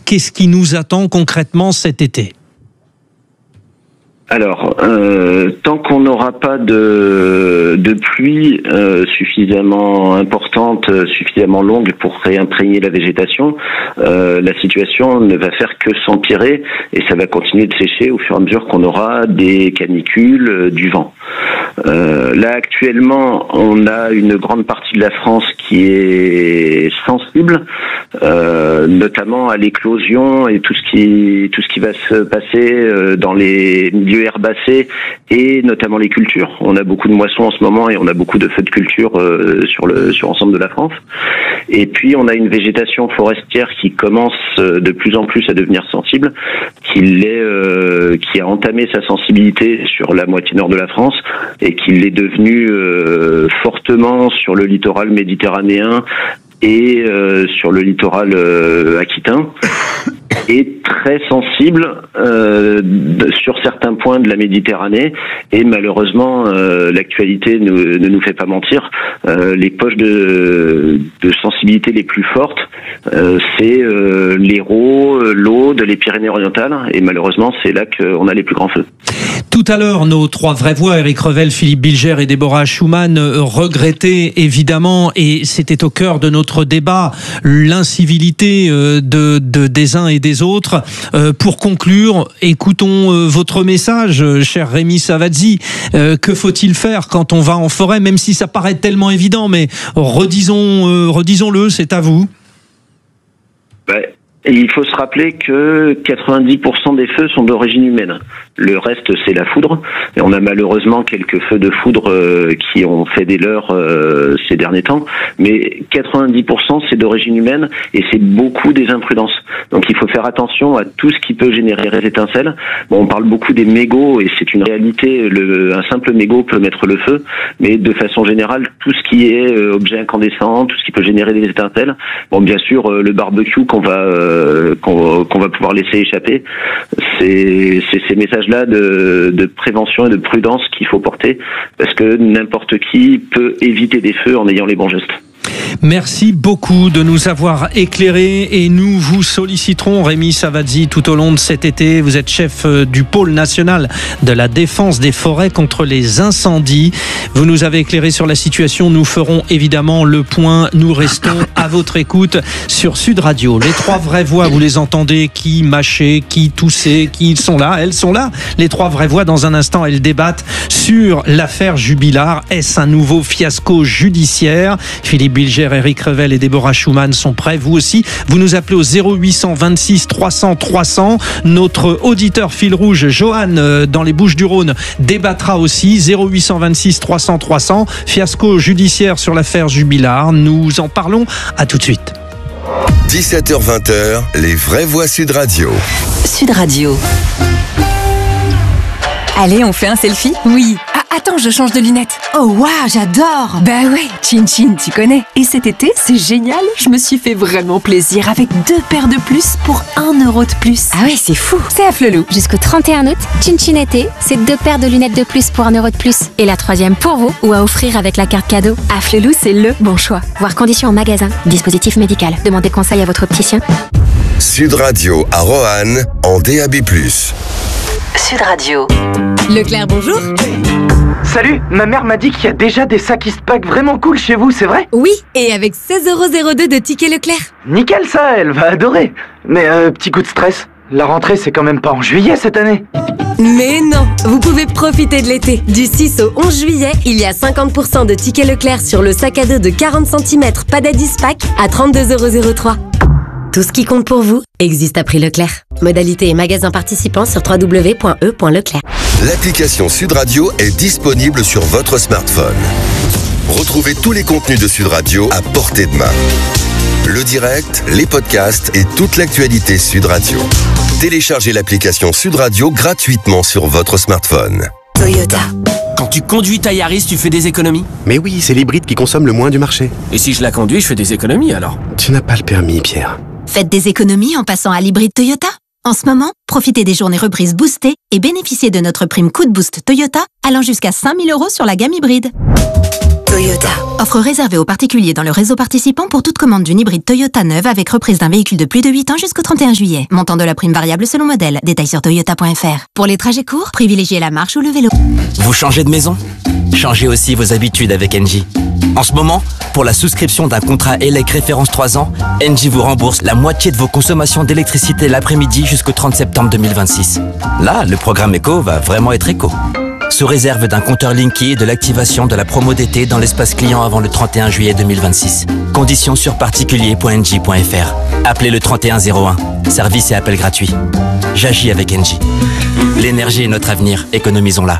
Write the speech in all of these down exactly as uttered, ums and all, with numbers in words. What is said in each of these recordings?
qu'est-ce qui nous attend concrètement cet été ? Alors, euh, tant qu'on n'aura pas de, de pluie euh, suffisamment importante, suffisamment longue pour réimprégner la végétation, euh, la situation ne va faire que s'empirer et ça va continuer de sécher au fur et à mesure qu'on aura des canicules, euh, du vent. Euh, là, actuellement, on a une grande partie de la France qui est sensible, euh, notamment à l'éclosion et tout ce qui tout ce qui va se passer euh, dans les milieux herbacés et notamment les cultures. On a beaucoup de moissons en ce moment et on a beaucoup de feux de culture euh, sur le sur l'ensemble de la France. Et puis on a une végétation forestière qui commence euh, de plus en plus à devenir sensible, qui l'est, euh, qui a entamé sa sensibilité sur la moitié nord de la France et qui l'est devenue euh, fortement sur le littoral méditerranéen et euh, sur le littoral euh, aquitain, est très sensible euh, sur certains points de la Méditerranée et malheureusement euh, l'actualité ne, ne nous fait pas mentir. Euh, les poches de, de sensibilité les plus fortes, euh, c'est euh, l'Hérault, l'Aude, les Pyrénées-Orientales et malheureusement c'est là qu'on a les plus grands feux. Tout à l'heure, nos trois vraies voix, Éric Revel, Philippe Bilger et Déborah Schumann, regrettaient évidemment, et c'était au cœur de notre débat, l'incivilité de, de, des uns et des autres. Euh, pour conclure, écoutons euh, votre message, cher Rémi Savazzi. Euh, que faut-il faire quand on va en forêt, même si ça paraît tellement évident, mais redisons, euh, redisons-le, c'est à vous. Ouais. Et il faut se rappeler que quatre-vingt-dix pour cent des feux sont d'origine humaine. Le reste, c'est la foudre. Et on a malheureusement quelques feux de foudre euh, qui ont fait des leurs euh, ces derniers temps. Mais quatre-vingt-dix pour cent, c'est d'origine humaine et c'est beaucoup des imprudences. Donc il faut faire attention à tout ce qui peut générer des étincelles. Bon, on parle beaucoup des mégots et c'est une réalité. Le, un simple mégot peut mettre le feu. Mais de façon générale, tout ce qui est euh, objet incandescent, tout ce qui peut générer des étincelles. Bon, bien sûr, euh, le barbecue qu'on va... Euh, Qu'on, qu'on va pouvoir laisser échapper. C'est, c'est ces messages-là de, de prévention et de prudence qu'il faut porter parce que n'importe qui peut éviter des feux en ayant les bons gestes. Merci beaucoup de nous avoir éclairés et nous vous solliciterons, Rémi Savazzi, tout au long de cet été. Vous êtes chef du pôle national de la défense des forêts contre les incendies. Vous nous avez éclairé sur la situation. Nous ferons évidemment le point. Nous restons à votre écoute sur Sud Radio. Les trois vraies voix, vous les entendez, qui mâchaient, qui toussaient, qui sont là, elles sont là. Les trois vraies voix, dans un instant, elles débattent sur l'affaire Jubilard. Est-ce un nouveau fiasco judiciaire ? Philippe Bilger, Éric Revel et Déborah Schumann sont prêts. Vous aussi, vous nous appelez au zéro huit cent vingt-six trois cents trois cents. Notre auditeur fil rouge, Johan, dans les Bouches-du-Rhône, débattra aussi. zéro huit cent vingt-six trois cents trois cents. Fiasco judiciaire sur l'affaire Jubilard. Nous en parlons. À tout de suite. dix-sept heures vingt, les vraies voix Sud Radio. Sud Radio. Allez, on fait un selfie ? Oui. Ah, attends, je change de lunettes. Oh, waouh, j'adore. Bah ouais, Chin Chin, tu connais. Et cet été, c'est génial. Je me suis fait vraiment plaisir avec deux paires de plus pour un euro de plus. Ah ouais, c'est fou. C'est à Flelou. Jusqu'au trente et un août, Chin Chin été, c'est deux paires de lunettes de plus pour un euro de plus. Et la troisième pour vous ou à offrir avec la carte cadeau. À Flelou, c'est le bon choix. Voir conditions en magasin. Dispositif médical. Demandez conseil à votre opticien. Sud Radio à Roanne en D A B plus. Sud Radio. Leclerc, bonjour. Salut, ma mère m'a dit qu'il y a déjà des sacs Eastpak vraiment cool chez vous, c'est vrai ? Oui, et avec seize euros zéro deux de tickets Leclerc. Nickel ça, elle va adorer. Mais euh, petit coup de stress, la rentrée c'est quand même pas en juillet cette année. Mais non, vous pouvez profiter de l'été. Du six au onze juillet, il y a cinquante pour cent de tickets Leclerc sur le sac à dos de quarante centimètres Padad Eastpak à trente-deux euros zéro trois. Tout ce qui compte pour vous existe à prix Leclerc. Modalité et magasins participants sur w w w point e point leclerc. L'application Sud Radio est disponible sur votre smartphone. Retrouvez tous les contenus de Sud Radio à portée de main. Le direct, les podcasts et toute l'actualité Sud Radio. Téléchargez l'application Sud Radio gratuitement sur votre smartphone. Toyota. Quand tu conduis ta Yaris, tu fais des économies ? Mais oui, c'est l'hybride qui consomme le moins du marché. Et si je la conduis, je fais des économies alors ? Tu n'as pas le permis, Pierre. Faites des économies en passant à l'hybride Toyota. En ce moment, profitez des journées reprises boostées et bénéficiez de notre prime coup de boost Toyota allant jusqu'à cinq mille euros sur la gamme hybride. Toyota. Offre réservée aux particuliers dans le réseau participant pour toute commande d'une hybride Toyota neuve avec reprise d'un véhicule de plus de huit ans jusqu'au trente et un juillet. Montant de la prime variable selon modèle. Détails sur toyota point f r. Pour les trajets courts, privilégiez la marche ou le vélo. Vous changez de maison ? Changez aussi vos habitudes avec Engie. En ce moment, pour la souscription d'un contrat E L E C référence trois ans, Engie vous rembourse la moitié de vos consommations d'électricité l'après-midi jusqu'au trente septembre deux mille vingt-six. Là, le programme éco va vraiment être éco. Sous réserve d'un compteur Linky et de l'activation de la promo d'été dans l'espace client avant le trente et un juillet deux mille vingt-six. Conditions sur particulier point engie point f r. Appelez le trente et un zéro un. Service et appel gratuit. J'agis avec Engie. L'énergie est notre avenir. Économisons-la.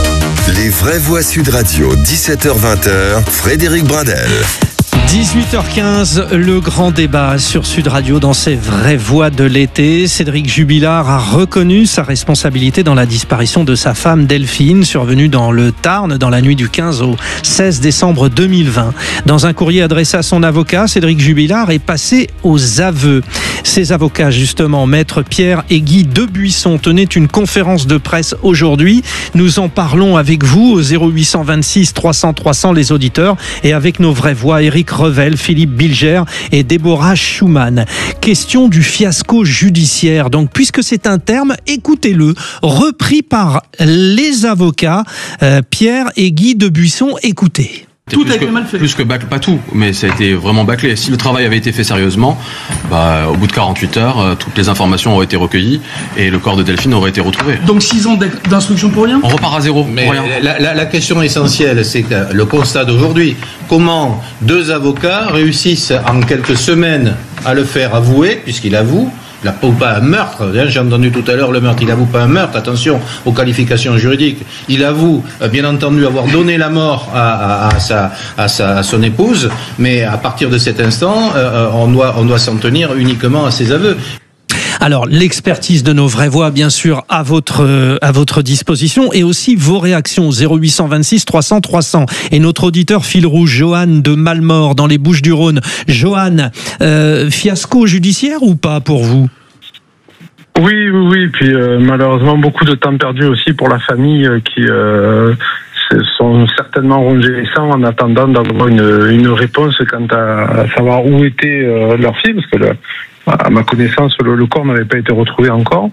Les vraies voix Sud Radio, dix-sept heures vingt, Frédéric Brindel. dix-huit heures quinze, le grand débat sur Sud Radio dans ses vraies voix de l'été. Cédric Jubilard a reconnu sa responsabilité dans la disparition de sa femme Delphine, survenue dans le Tarn dans la nuit du quinze au seize décembre deux mille vingt. Dans un courrier adressé à son avocat, Cédric Jubilard est passé aux aveux. Ses avocats, justement, maître Pierre et Guy Debuisson, tenaient une conférence de presse aujourd'hui. Nous en parlons avec vous au zéro huit cent vingt-six trois cents trois cents les auditeurs et avec nos vraies voix, Éric Revel, Philippe Bilger et Déborah Schumann. Question du fiasco judiciaire. Donc, puisque c'est un terme, écoutez-le, repris par les avocats euh, Pierre et Guy Debuisson. Écoutez. Tout a été mal fait. Plus que bâclé, pas tout, mais ça a été vraiment bâclé. Si le travail avait été fait sérieusement, bah, au bout de quarante-huit heures, euh, toutes les informations auraient été recueillies et le corps de Delphine aurait été retrouvé. Donc six ans d'instruction pour rien ? On repart à zéro. Mais la, la, la question essentielle, c'est que le constat d'aujourd'hui, comment deux avocats réussissent en quelques semaines à le faire avouer, puisqu'il avoue, il avoue pas un meurtre, j'ai entendu tout à l'heure le meurtre, il avoue pas un meurtre, attention aux qualifications juridiques, il avoue bien entendu avoir donné la mort à, à, à, sa, à, sa, à son épouse, mais à partir de cet instant, euh, on doit, on doit s'en tenir uniquement à ses aveux. Alors, l'expertise de nos vraies voix, bien sûr, à votre, à votre disposition et aussi vos réactions au zéro huit cent vingt-six trois cents trois cents. Et notre auditeur fil rouge, Johan de Malmort, dans les Bouches-du-Rhône. Johan, euh, fiasco judiciaire ou pas pour vous ? Oui, oui, oui. Puis euh, malheureusement, beaucoup de temps perdu aussi pour la famille euh, qui euh, se sont certainement rongés les sangs en attendant d'avoir une, une réponse quant à, à savoir où était euh, leur fille, parce que le, à ma connaissance, le, le corps n'avait pas été retrouvé encore.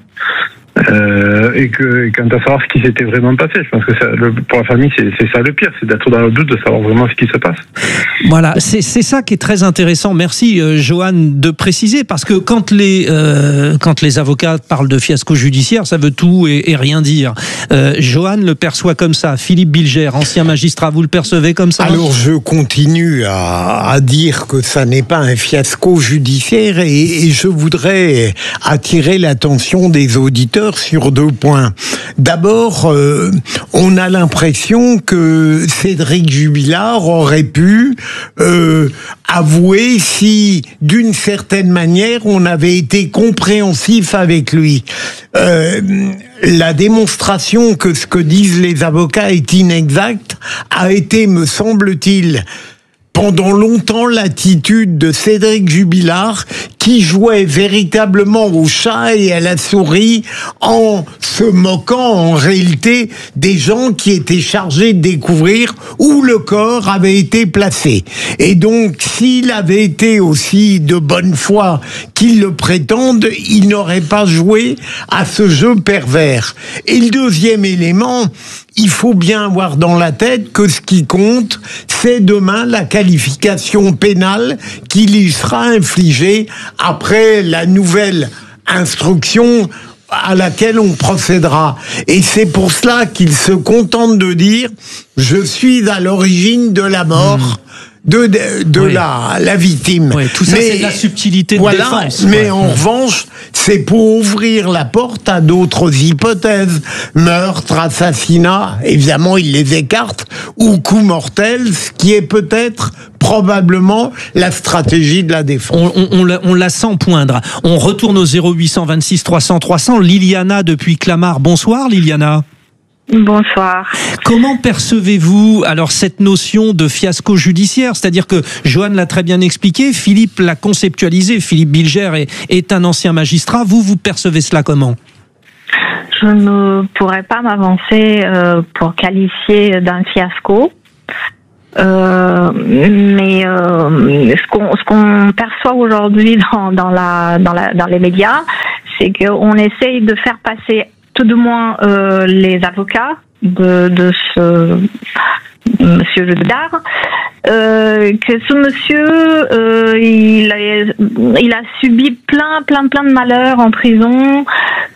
Euh, et que et quant à savoir ce qui s'était vraiment passé, je pense que ça, le, pour la famille c'est, c'est ça le pire, c'est d'être dans le doute de savoir vraiment ce qui se passe. Voilà, c'est, c'est ça qui est très intéressant. Merci euh, Johan de préciser, parce que quand les euh, quand les avocats parlent de fiasco judiciaire, ça veut tout et, et rien dire. Euh, Johan le perçoit comme ça. Philippe Bilger, ancien magistrat, vous le percevez comme ça ? Alors je continue à, à dire que ça n'est pas un fiasco judiciaire et, et je voudrais attirer l'attention des auditeurs sur deux points. D'abord, euh, on a l'impression que Cédric Jubilard aurait pu euh, avouer si, d'une certaine manière, on avait été compréhensif avec lui. Euh, la démonstration que ce que disent les avocats est inexact a été, me semble-t-il, pendant longtemps l'attitude de Cédric Jubilard, qui jouait véritablement au chat et à la souris en se moquant en réalité des gens qui étaient chargés de découvrir où le corps avait été placé. Et donc, s'il avait été aussi de bonne foi qu'il le prétende, il n'aurait pas joué à ce jeu pervers. Et le deuxième élément, il faut bien avoir dans la tête que ce qui compte, c'est demain la qualification pénale qui lui sera infligée après la nouvelle instruction à laquelle on procédera. Et c'est pour cela qu'il se contente de dire « Je suis à l'origine de la mort ». Mmh. de, de, de oui. la, la victime. Oui, tout ça, mais, c'est de la subtilité de voilà, défense. Mais ouais. en revanche, c'est pour ouvrir la porte à d'autres hypothèses. Meurtre, assassinat, évidemment, il les écarte, ou coup mortel, ce qui est peut-être probablement la stratégie de la défense. On, on, on, la, on la sent poindre. On retourne au zéro huit cent vingt-six trois cents trois cents. Liliana depuis Clamart. Bonsoir Liliana. Bonsoir. Comment percevez-vous alors cette notion de fiasco judiciaire ? C'est-à-dire que Johan l'a très bien expliqué, Philippe l'a conceptualisé, Philippe Bilger est, est un ancien magistrat. Vous, vous percevez cela comment ? Je ne pourrais pas m'avancer euh, pour qualifier d'un fiasco. Euh, mais euh, ce qu'on ce qu'on perçoit aujourd'hui dans dans la dans la dans les médias, c'est qu'on essaye de faire passer tout de moins euh, les avocats de de ce monsieur Godard, euh, que ce monsieur euh, il a il a subi plein plein plein de malheurs en prison,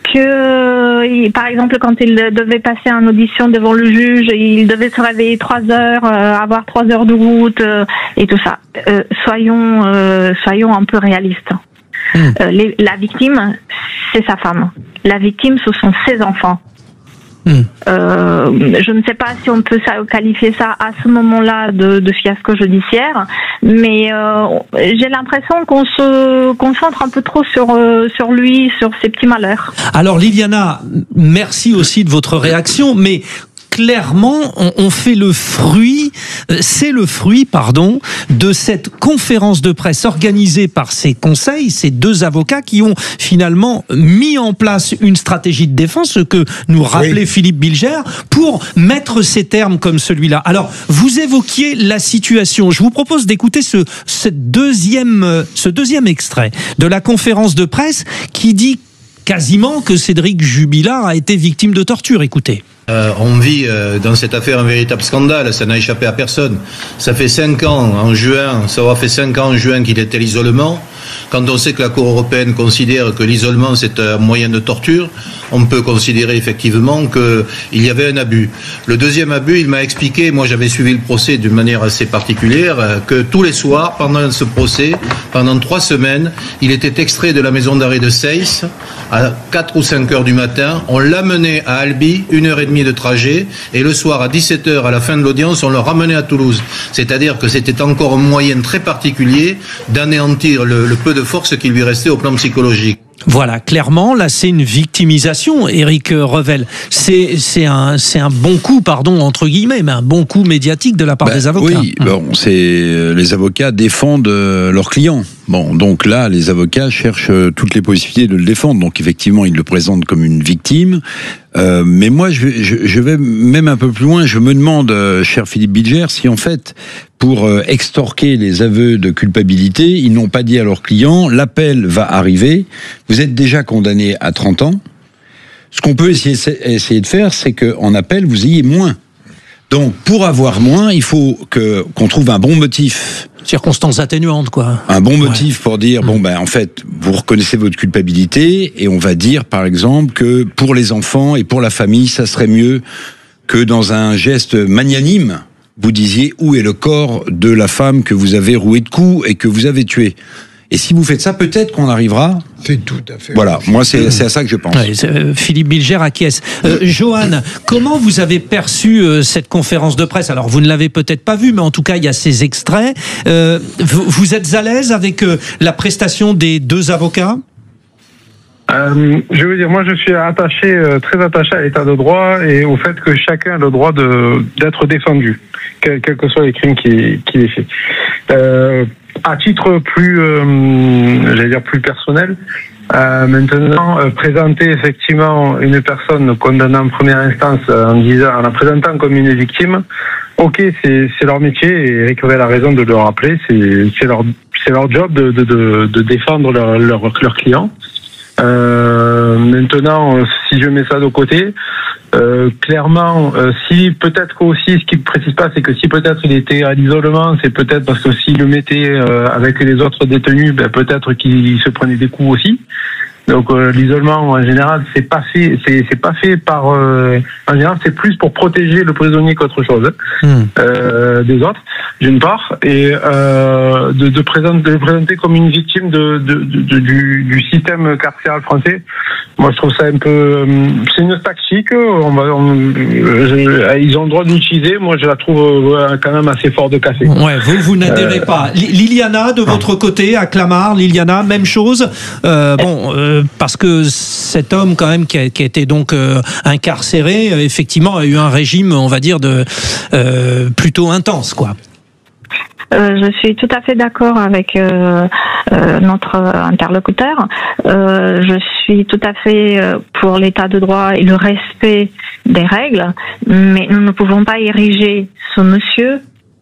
que il, par exemple quand il devait passer en audition devant le juge, il devait se réveiller trois heures, euh, avoir trois heures de route euh, et tout ça. Euh, soyons euh, soyons un peu réalistes. Mmh. Euh, les, la victime, c'est sa femme. La victime, ce sont ses enfants. Mmh. Euh, je ne sais pas si on peut qualifier ça à ce moment-là de, de fiasco judiciaire, mais euh, j'ai l'impression qu'on se concentre un peu trop sur euh, sur lui, sur ses petits malheurs. Alors Liliana, merci aussi de votre réaction, mais clairement, on, on fait le fruit, c'est le fruit, pardon, de cette conférence de presse organisée par ces conseils, ces deux avocats qui ont finalement mis en place une stratégie de défense, ce que nous rappelait oui. Philippe Bilger, pour mettre ces termes comme celui-là. Alors, vous évoquiez la situation. Je vous propose d'écouter ce, ce deuxième, ce deuxième extrait de la conférence de presse qui dit quasiment que Cédric Jubilard a été victime de torture. Écoutez. Euh, on vit euh, dans cette affaire un véritable scandale, ça n'a échappé à personne. Ça fait cinq ans en juin, ça aura fait cinq ans en juin qu'il était à l'isolement. Quand on sait que la Cour européenne considère que l'isolement c'est un moyen de torture, on peut considérer effectivement qu'il y avait un abus. Le deuxième abus, il m'a expliqué, moi j'avais suivi le procès d'une manière assez particulière, que tous les soirs, pendant ce procès, pendant trois semaines, il était extrait de la maison d'arrêt de Seyss à quatre ou cinq heures du matin, on l'amenait à Albi, une heure et demie de trajet, et le soir à dix-sept heures, à la fin de l'audience, on le ramenait à Toulouse. C'est-à-dire que c'était encore un moyen très particulier d'anéantir le, le peu de force qui lui restait au plan psychologique. Voilà, clairement, là, c'est une victimisation, Éric Revel. C'est, c'est un, c'est un bon coup, pardon, entre guillemets, mais un bon coup médiatique de la part bah, des avocats. Oui, bon, c'est, les avocats défendent leurs clients. Bon, donc là, les avocats cherchent toutes les possibilités de le défendre. Donc, effectivement, ils le présentent comme une victime. Euh, mais moi, je, je, je vais même un peu plus loin. Je me demande, euh, cher Philippe Bilger, si en fait, pour euh, extorquer les aveux de culpabilité, ils n'ont pas dit à leurs clients, l'appel va arriver, vous êtes déjà condamné à trente ans. Ce qu'on peut essayer, essayer de faire, c'est qu'en appel, vous ayez moins. Donc, pour avoir moins, il faut que qu'on trouve un bon motif. Circonstances atténuantes, quoi. Un bon motif ouais. pour dire, bon, ben, en fait, vous reconnaissez votre culpabilité, et on va dire, par exemple, que pour les enfants et pour la famille, ça serait mieux que dans un geste magnanime, vous disiez où est le corps de la femme que vous avez roué de coups et que vous avez tué. Et si vous faites ça, peut-être qu'on arrivera. C'est tout à fait. Voilà, moi c'est, c'est à ça que je pense. Ouais, euh, Philippe Bilger acquiesce. Euh, Johan, comment vous avez perçu euh, cette conférence de presse ? Alors vous ne l'avez peut-être pas vue, mais en tout cas il y a ces extraits. Euh, vous, vous êtes à l'aise avec euh, la prestation des deux avocats ? Euh, je veux dire, moi je suis attaché, euh, très attaché à l'état de droit et au fait que chacun a le droit de, d'être défendu, quels quel que soient les crimes qu'il, qu'il ait fait. Euh, à titre plus, euh, j'allais dire plus personnel, euh, maintenant euh, présenter effectivement une personne condamnée en première instance euh, en disant, en la présentant comme une victime, ok, c'est, c'est leur métier et Eric Revel a raison de le rappeler, c'est, c'est leur, c'est leur job de, de, de, de défendre leurs leur, leur clients. Euh, maintenant, si je mets ça de côté, euh, clairement, euh, si peut-être qu'aussi, ce qu'il ne précise pas, c'est que si peut-être il était à l'isolement, c'est peut-être parce que s'il le mettait euh, avec les autres détenus, ben, peut-être qu'il se prenait des coups aussi. Donc euh, l'isolement en général c'est pas fait, c'est c'est pas fait par euh, en général c'est plus pour protéger le prisonnier qu'autre chose mmh. euh, des autres d'une part et euh, de, de présenter de le présenter comme une victime de, de, de, de du, du système carcéral français. Moi je trouve ça un peu euh, c'est une tactique. On va on, euh, ils ont le droit de l'utiliser. Moi je la trouve euh, quand même assez fort de café. Ouais, vous vous n'adhérez euh, pas. Liliana de votre côté à Clamart, Liliana même chose. Euh, bon. Euh, Parce que cet homme, quand même, qui a, qui a été donc euh, incarcéré, euh, effectivement, a eu un régime, on va dire, de euh, plutôt intense, quoi. Euh, je suis tout à fait d'accord avec euh, euh, notre interlocuteur. Euh, je suis tout à fait pour l'état de droit et le respect des règles, mais nous ne pouvons pas ériger ce monsieur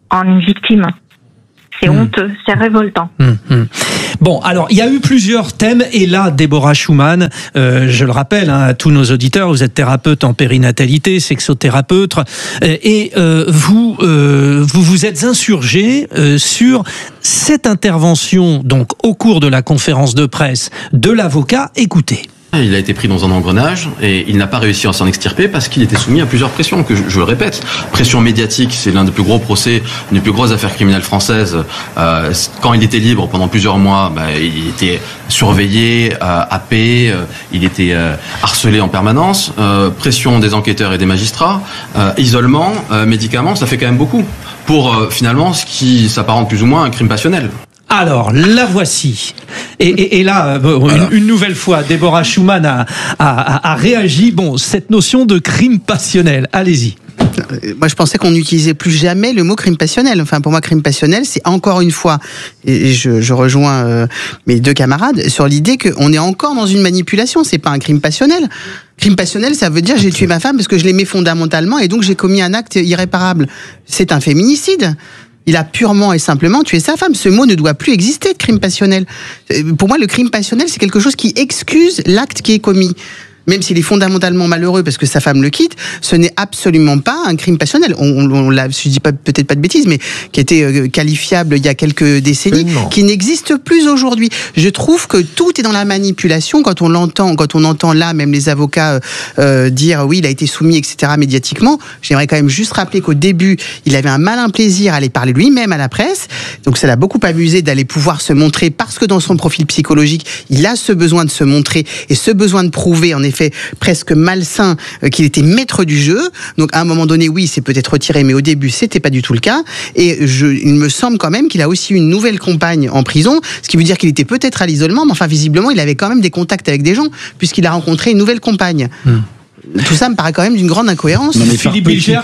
en une victime. C'est Mmh. honteux, c'est révoltant. Mmh, mmh. Bon, alors, il y a eu plusieurs thèmes, et là, Déborah Schumann, euh, je le rappelle hein, à tous nos auditeurs, vous êtes thérapeute en périnatalité, sexothérapeute, euh, et euh, vous, euh, vous vous êtes insurgé euh, sur cette intervention, donc au cours de la conférence de presse de l'avocat. Écoutez. Il a été pris dans un engrenage et il n'a pas réussi à s'en extirper parce qu'il était soumis à plusieurs pressions, que je, je le répète. Pression médiatique, c'est l'un des plus gros procès, une des plus grosses affaires criminelles françaises. Euh, quand il était libre pendant plusieurs mois, bah, il était surveillé, euh, happé, euh, il était euh, harcelé en permanence. Euh, pression des enquêteurs et des magistrats, euh, isolement, euh, médicaments, ça fait quand même beaucoup pour euh, finalement ce qui s'apparente plus ou moins à un crime passionnel. Alors, la voici. Et, et, et là, une, une nouvelle fois, Déborah Schumann a, a, a réagi. Bon, cette notion de crime passionnel, allez-y. Moi, je pensais qu'on n'utilisait plus jamais le mot crime passionnel. Enfin, pour moi, crime passionnel, c'est encore une fois, et je, je rejoins euh, mes deux camarades, sur l'idée qu'on est encore dans une manipulation. C'est pas un crime passionnel. Crime passionnel, ça veut dire j'ai tué ma femme parce que je l'aimais fondamentalement et donc j'ai commis un acte irréparable. C'est un féminicide. Il a purement et simplement tué sa femme. Ce mot ne doit plus exister, de crime passionnel. Pour moi, le crime passionnel, c'est quelque chose qui excuse l'acte qui est commis. Même s'il est fondamentalement malheureux parce que sa femme le quitte, ce n'est absolument pas un crime passionnel. On, on, on l'a, je dis pas peut-être pas de bêtises, mais qui était euh, qualifiable il y a quelques décennies, Absolument. Qui n'existe plus aujourd'hui. Je trouve que tout est dans la manipulation quand on l'entend, quand on entend là même les avocats euh, dire oui, il a été soumis, et cetera médiatiquement. J'aimerais quand même juste rappeler qu'au début, il avait un malin plaisir à aller parler lui-même à la presse. Donc ça l'a beaucoup amusé d'aller pouvoir se montrer parce que dans son profil psychologique, il a ce besoin de se montrer et ce besoin de prouver en effet fait presque malsain euh, qu'il était maître du jeu. Donc à un moment donné, oui, c'est peut-être retiré, mais au début, c'était pas du tout le cas. Et je, il me semble quand même qu'il a aussi une nouvelle compagne en prison, ce qui veut dire qu'il était peut-être à l'isolement, mais enfin visiblement, il avait quand même des contacts avec des gens puisqu'il a rencontré une nouvelle compagne. Hum. Tout ça me paraît quand même d'une grande incohérence. Non, mais Philippe Bilger,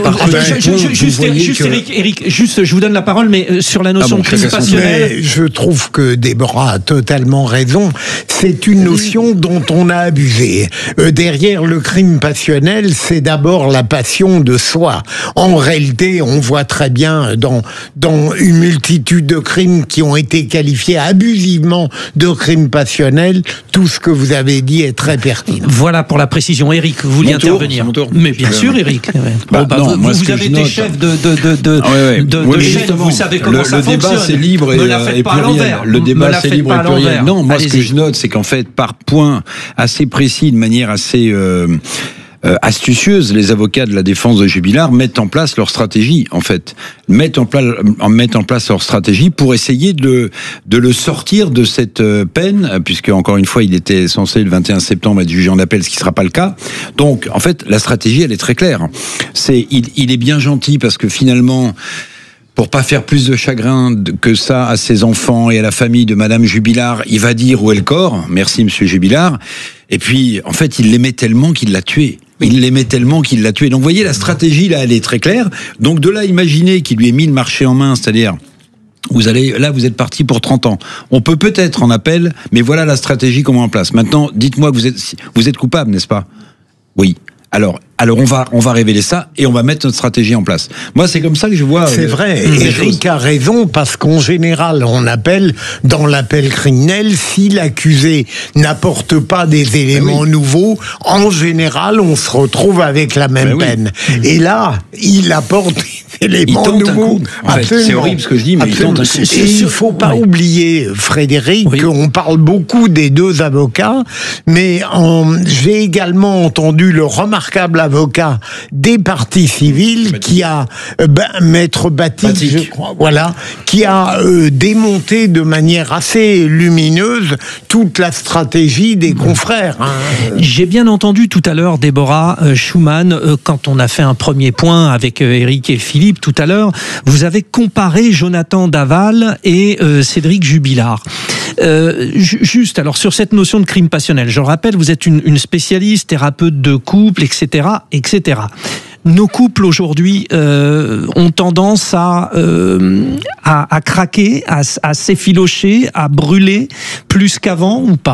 juste, juste Eric, Eric, juste, je vous donne la parole, mais sur la notion ah bon, de crime passionnel. Je trouve que Déborah a totalement raison. C'est une notion dont on a abusé. Euh, derrière le crime passionnel, c'est d'abord la passion de soi. En réalité, on voit très bien dans, dans une multitude de crimes qui ont été qualifiés abusivement de crimes passionnels, tout ce que vous avez dit est très pertinent. Voilà pour la précision. Eric, vous vouliez intervenir. Mais bien sûr, Eric. Bah, bon, bah, non, vous moi, vous avez été chef de, de, de, de, ah, ouais, ouais. de, ouais, de chaîne, vous savez comment le, ça le fonctionne. Le débat, c'est libre et, et pluriel. Le débat, c'est libre et pluriel. Non, moi, ce que je note, c'est qu'en fait, par point assez précis, de manière assez... Euh, Euh, astucieuse, les avocats de la défense de Jubilard mettent en place leur stratégie, en fait, mettent en, pla- en, mettent en place leur stratégie pour essayer de, de le sortir de cette peine, puisque encore une fois, il était censé le vingt et un septembre être jugé en appel, ce qui ne sera pas le cas. Donc, en fait, la stratégie, elle est très claire. C'est, il, il est bien gentil parce que finalement, pour pas faire plus de chagrin que ça à ses enfants et à la famille de Madame Jubilard, il va dire où est le corps. Merci Monsieur Jubilard. Et puis, en fait, il l'aimait tellement qu'il l'a tué. Il l'aimait tellement qu'il l'a tué. Donc, vous voyez, la stratégie, là, elle est très claire. Donc, de là, imaginez qu'il lui ait mis le marché en main, c'est-à-dire, vous allez, là, vous êtes parti pour trente ans. On peut peut-être en appel, mais voilà la stratégie qu'on met en place. Maintenant, dites-moi que vous êtes, vous êtes coupable, n'est-ce pas? Oui. Alors, alors on va, on va révéler ça et on va mettre notre stratégie en place. Moi, c'est comme ça que je vois. C'est euh, vrai. Eric a raison parce qu'en général, on appelle dans l'appel criminel si l'accusé n'apporte pas des éléments oui. nouveaux. En général, on se retrouve avec la même ben peine. Oui. Et là, il apporte des éléments il nouveaux. En fait, c'est horrible ce que je dis, mais Absolument. il tente un coup. Et il ne faut pas oui. oublier, Frédéric, oui. qu'on parle beaucoup des deux avocats, mais en, j'ai également entendu le remarquable avocat des parties civiles Batik. qui a euh, ben, maître Batik, Batik, je crois, voilà, qui a euh, démonté de manière assez lumineuse toute la stratégie des confrères. Hein. J'ai bien entendu tout à l'heure Déborah euh, Schumann euh, quand on a fait un premier point avec euh, Eric et Philippe tout à l'heure. Vous avez comparé Jonathan Daval et euh, Cédric Jubilard. Euh, juste, alors sur cette notion de crime passionnel, je le rappelle, vous êtes une, une spécialiste, thérapeute de couple, et cetera, et cetera. Nos couples aujourd'hui euh, ont tendance à, euh, à, à craquer, à, à s'effilocher, à brûler plus qu'avant ou pas ?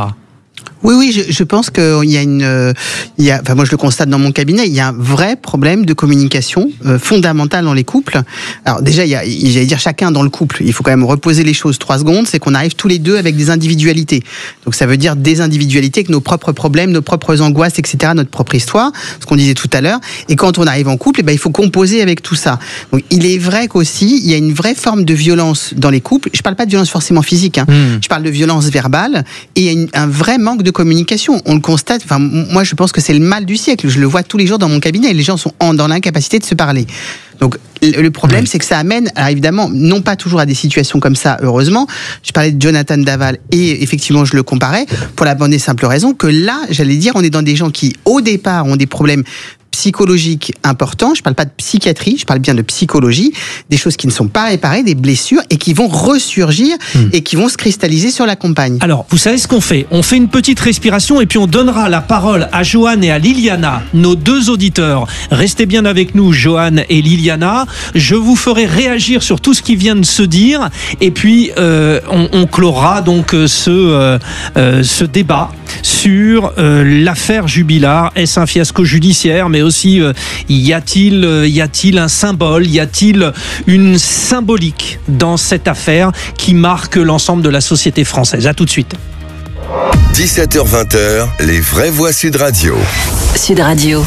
Oui, oui, je, je pense qu'il y a une, euh, il y a, enfin moi je le constate dans mon cabinet, il y a un vrai problème de communication euh, fondamental dans les couples. Alors déjà, il y a, j'allais dire chacun dans le couple, il faut quand même reposer les choses trois secondes, c'est qu'on arrive tous les deux avec des individualités. Donc ça veut dire des individualités avec nos propres problèmes, nos propres angoisses, et cetera, notre propre histoire, ce qu'on disait tout à l'heure. Et quand on arrive en couple, eh ben, il faut composer avec tout ça. Donc il est vrai qu'aussi, il y a une vraie forme de violence dans les couples. Je parle pas de violence forcément physique, hein. Mmh. Je parle de violence verbale et il y a une, un vrai manque de communication. On le constate, enfin, moi je pense que c'est le mal du siècle. Je le vois tous les jours dans mon cabinet. Les gens sont en, dans l'incapacité de se parler. Donc le problème, oui. c'est que ça amène, alors évidemment, non pas toujours à des situations comme ça, heureusement. Je parlais de Jonathan Daval et effectivement, je le comparais pour la bonne et simple raison que là, j'allais dire, on est dans des gens qui, au départ, ont des problèmes psychologiques importants. Je parle pas de psychiatrie, je parle bien de psychologie, des choses qui ne sont pas réparées, des blessures et qui vont ressurgir mmh. et qui vont se cristalliser sur la compagne. Alors, vous savez ce qu'on fait ? On fait une petite respiration et puis on donnera la parole à Johan et à Liliana, nos deux auditeurs. Restez bien avec nous, Johan et Liliana. Je vous ferai réagir sur tout ce qui vient de se dire et puis euh, on, on clora donc ce, euh, euh, ce débat sur euh, l'affaire Jubilard. Est-ce un fiasco judiciaire ? Mais aussi, euh, y a-t-il, euh, y a-t-il un symbole ? Y a-t-il une symbolique dans cette affaire qui marque l'ensemble de la société française ? À tout de suite. dix-sept heures vingt, les vraies voix Sud Radio. Sud Radio.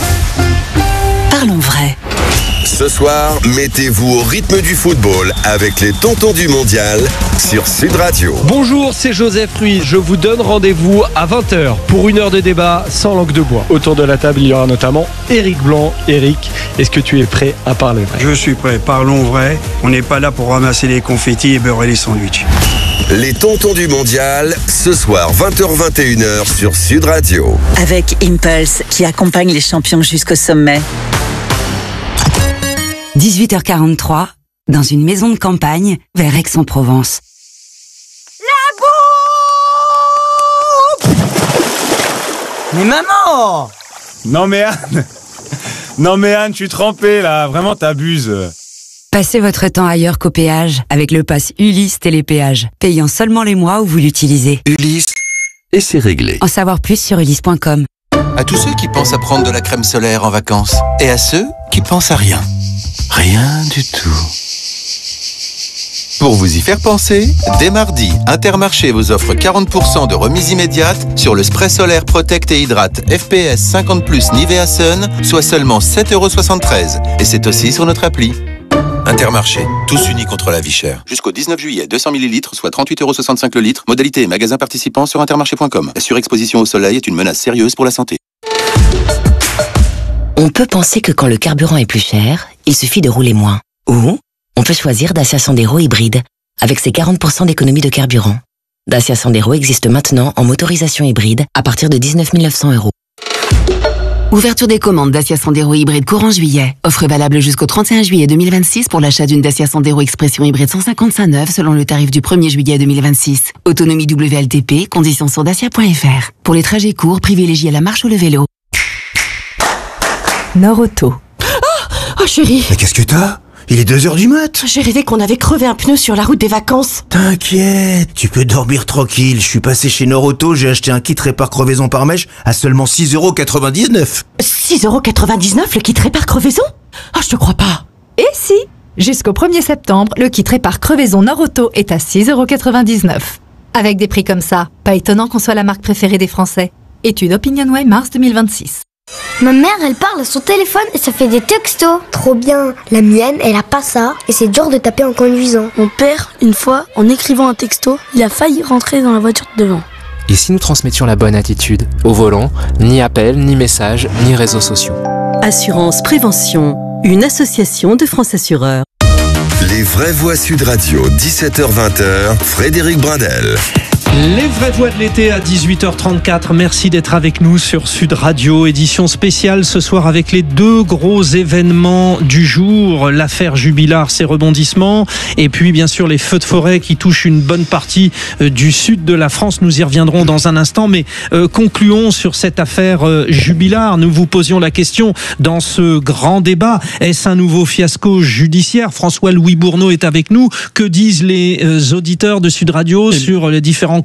Parlons vrai. Ce soir, mettez-vous au rythme du football avec les tontons du mondial sur Sud Radio. Bonjour, c'est Joseph Ruiz. Je vous donne rendez-vous à vingt heures pour une heure de débat sans langue de bois. Autour de la table, il y aura notamment Éric Blanc. Éric, est-ce que tu es prêt à parler vrai ? Je suis prêt. Parlons vrai. On n'est pas là pour ramasser les confettis et beurrer les sandwichs. Les tontons du mondial, ce soir vingt heures vingt et une heures sur Sud Radio. Avec Impulse qui accompagne les champions jusqu'au sommet. dix-huit heures quarante-trois, dans une maison de campagne vers Aix-en-Provence. La bombe! Mais maman! Non mais Anne! Non mais Anne, tu es trempée là, vraiment t'abuses. Passez votre temps ailleurs qu'au péage avec le pass Ulysse Télépéage, payant seulement les mois où vous l'utilisez. Ulysse, et c'est réglé. En savoir plus sur ulysse point com. À tous ceux qui pensent à prendre de la crème solaire en vacances, et à ceux qui pensent à rien. Rien du tout. Pour vous y faire penser, dès mardi, Intermarché vous offre quarante pour cent de remise immédiate sur le spray solaire Protect et Hydrate F P S cinquante plus Nivea Sun, soit seulement sept euros soixante-treize. Et c'est aussi sur notre appli. Intermarché, tous unis contre la vie chère. Jusqu'au dix-neuf juillet, deux cents millilitres, soit trente-huit euros soixante-cinq le litre. Modalité et magasins participants sur intermarché point com. La surexposition au soleil est une menace sérieuse pour la santé. On peut penser que quand le carburant est plus cher, il suffit de rouler moins. Ou on peut choisir Dacia Sandero hybride, avec ses quarante pour cent d'économie de carburant. Dacia Sandero existe maintenant en motorisation hybride à partir de dix-neuf mille neuf cents euros. Ouverture des commandes Dacia Sandero hybride courant juillet. Offre valable jusqu'au trente et un juillet deux mille vingt-six pour l'achat d'une Dacia Sandero Expression hybride cent cinquante-cinq neuve selon le tarif du premier juillet deux mille vingt-six. Autonomie W L T P, conditions sur dacia point f r. Pour les trajets courts, privilégiez la marche ou le vélo. Norauto. Oh, oh chérie. Mais qu'est-ce que t'as ? Il est deux heures du mat. J'ai rêvé qu'on avait crevé un pneu sur la route des vacances. T'inquiète, tu peux dormir tranquille. Je suis passé chez Norauto, j'ai acheté un kit répare crevaison par mèche à seulement six euros quatre-vingt-dix-neuf. six euros quatre-vingt-dix-neuf le kit répare crevaison ? Oh, je te crois pas. Et si ? Jusqu'au premier septembre, le kit répare crevaison Norauto est à six euros quatre-vingt-dix-neuf. Avec des prix comme ça, pas étonnant qu'on soit la marque préférée des Français. Étude OpinionWay mars deux mille vingt-six. Ma mère, elle parle à son téléphone et ça fait des textos. Trop bien. La mienne, elle a pas ça et c'est dur de taper en conduisant. Mon père, une fois, en écrivant un texto, il a failli rentrer dans la voiture de devant. Et si nous transmettions la bonne attitude ? Au volant, ni appel, ni message, ni réseaux sociaux. Assurance Prévention, une association de France Assureurs. Les vraies voix Sud Radio, dix-sept heures vingt, Frédéric Brindel. Les vraies voix de l'été à dix-huit heures trente-quatre. Merci d'être avec nous sur Sud Radio. Édition spéciale ce soir avec les deux gros événements du jour. L'affaire Jubilard, ses rebondissements. Et puis, bien sûr, les feux de forêt qui touchent une bonne partie du sud de la France. Nous y reviendrons dans un instant. Mais euh, concluons sur cette affaire euh, Jubilard. Nous vous posions la question dans ce grand débat. Est-ce un nouveau fiasco judiciaire ? François-Louis Bourneau est avec nous. Que disent les euh, auditeurs de Sud Radio sur les différents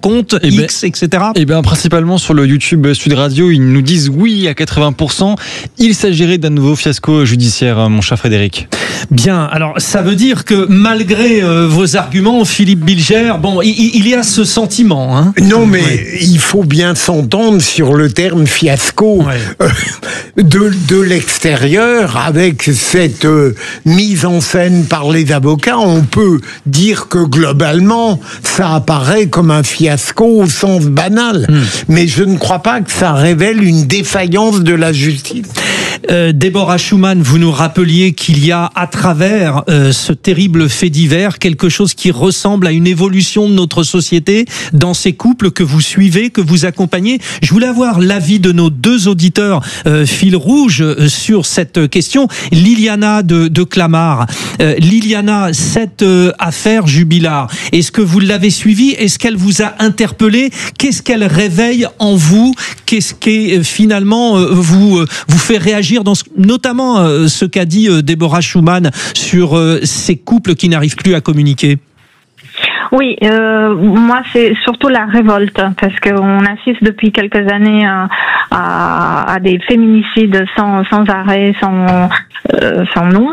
compte et X, ben, et cetera. Eh bien, principalement sur le YouTube Sud Radio, ils nous disent oui à quatre-vingts pour cent. Il s'agirait d'un nouveau fiasco judiciaire, mon cher Frédéric. Bien, alors ça veut dire que malgré euh, vos arguments, Philippe Bilger, bon, il, il y a ce sentiment. Hein. Non, mais ouais. il faut bien s'entendre sur le terme fiasco. Ouais. Euh, de, de l'extérieur, avec cette euh, mise en scène par les avocats, on peut dire que globalement, ça apparaît comme un fiasco au sens banal. Mmh. Mais je ne crois pas que ça révèle une défaillance de la justice. Euh, Déborah Schumann, vous nous rappeliez qu'il y a à travers euh, ce terrible fait divers quelque chose qui ressemble à une évolution de notre société dans ces couples que vous suivez, que vous accompagnez. Je voulais avoir l'avis de nos deux auditeurs euh, fil rouge euh, sur cette question. Liliana de, de Clamart. Euh, Liliana, cette euh, affaire Jubilard, est-ce que vous l'avez suivie? Est-ce qu'elle vous a interpellé? Qu'est-ce qu'elle réveille en vous? Qu'est-ce qui euh, finalement euh, vous, euh, vous fait réagir dans ce, notamment euh, ce qu'a dit euh, Déborah Schumann sur euh, ces couples qui n'arrivent plus à communiquer? Oui, euh, moi c'est surtout la révolte, parce qu'on assiste depuis quelques années à, à, à des féminicides sans, sans arrêt, sans, euh, sans nom.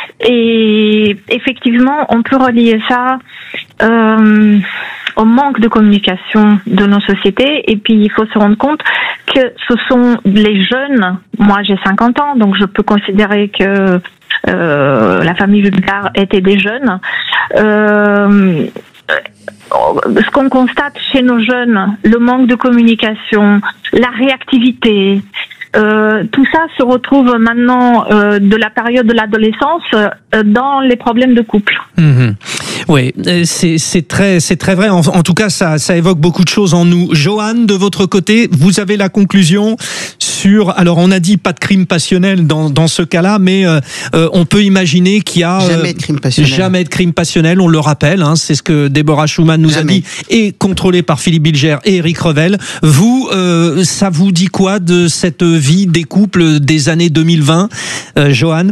Et effectivement, on peut relier ça euh, au manque de communication de nos sociétés. Et puis, il faut se rendre compte que ce sont les jeunes. Moi, j'ai cinquante ans, donc je peux considérer que euh, la famille Jubilard était des jeunes. Euh, ce qu'on constate chez nos jeunes, le manque de communication, la réactivité, euh, tout ça se retrouve maintenant euh, de la période de l'adolescence euh, dans les problèmes de couple. Mmh. Oui, c'est, c'est très, c'est très vrai. En, en tout cas, ça, ça évoque beaucoup de choses en nous. Johan, de votre côté, vous avez la conclusion sur. Alors, on a dit pas de crime passionnel dans, dans ce cas-là, mais euh, euh, on peut imaginer qu'il y a jamais de crime passionnel. Jamais de crime passionnel. On le rappelle, hein, c'est ce que Déborah Schumann nous jamais. a dit, et contrôlé par Philippe Bilger et Éric Revel. Vous, euh, ça vous dit quoi de cette vie des couples des années deux mille vingt, euh, Johan?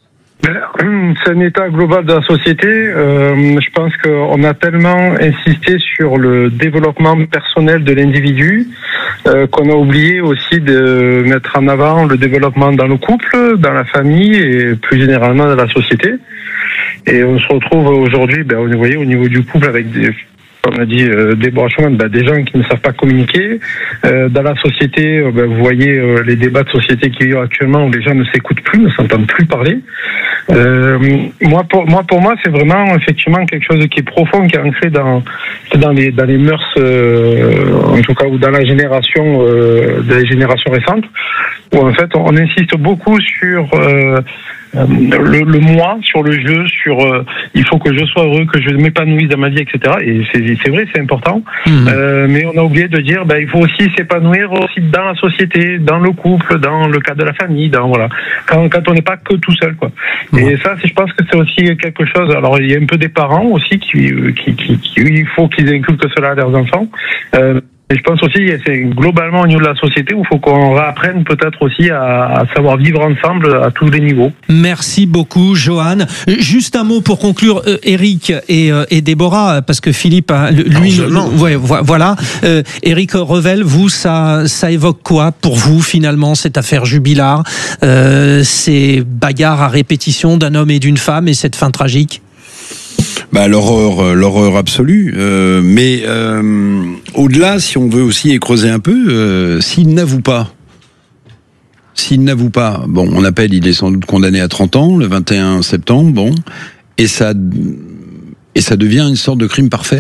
C'est un état global de la société. Euh, je pense qu'on a tellement insisté sur le développement personnel de l'individu euh, qu'on a oublié aussi de mettre en avant le développement dans le couple, dans la famille et plus généralement dans la société. Et on se retrouve aujourd'hui, ben, vous voyez, au niveau du couple avec des... comme a dit euh, Déborah Schumann, bah, des gens qui ne savent pas communiquer. Euh, dans la société, euh, bah, vous voyez euh, les débats de société qu'il y a actuellement où les gens ne s'écoutent plus, ne s'entendent plus parler. Euh, moi, pour moi, pour moi, c'est vraiment effectivement quelque chose qui est profond, qui est ancré dans dans les dans les mœurs, euh, en tout cas, ou dans la génération, euh, des générations récentes, où en fait on insiste beaucoup sur euh, Le, le moi, sur le jeu, sur euh, il faut que je sois heureux, que je m'épanouisse dans ma vie, et cetera. Et c'est, c'est vrai, c'est important. Mmh. Euh, mais on a oublié de dire, ben, il faut aussi s'épanouir aussi dans la société, dans le couple, dans le cadre de la famille, dans voilà. Quand, quand on n'est pas que tout seul, quoi. Mmh. Et ça, c'est, je pense que c'est aussi quelque chose. Alors, il y a un peu des parents aussi qui, qui, qui, qui il faut qu'ils inculquent cela à leurs enfants. Euh, Et je pense aussi, c'est globalement au niveau de la société où il faut qu'on réapprenne peut-être aussi à, à savoir vivre ensemble à tous les niveaux. Merci beaucoup, Johan. Juste un mot pour conclure, euh, Éric et, euh, et Déborah, parce que Philippe, hein, lui, le, ouais, voilà. Euh, Éric Revel, vous, ça, ça évoque quoi pour vous finalement cette affaire Jubilard, euh, ces bagarres à répétition d'un homme et d'une femme et cette fin tragique? Bah, l'horreur, l'horreur absolue. Euh, mais euh, au-delà, si on veut aussi creuser un peu, euh, s'il n'avoue pas, s'il n'avoue pas, bon, on appelle, il est sans doute condamné à trente ans, le vingt et un septembre, bon, et ça, et ça devient une sorte de crime parfait.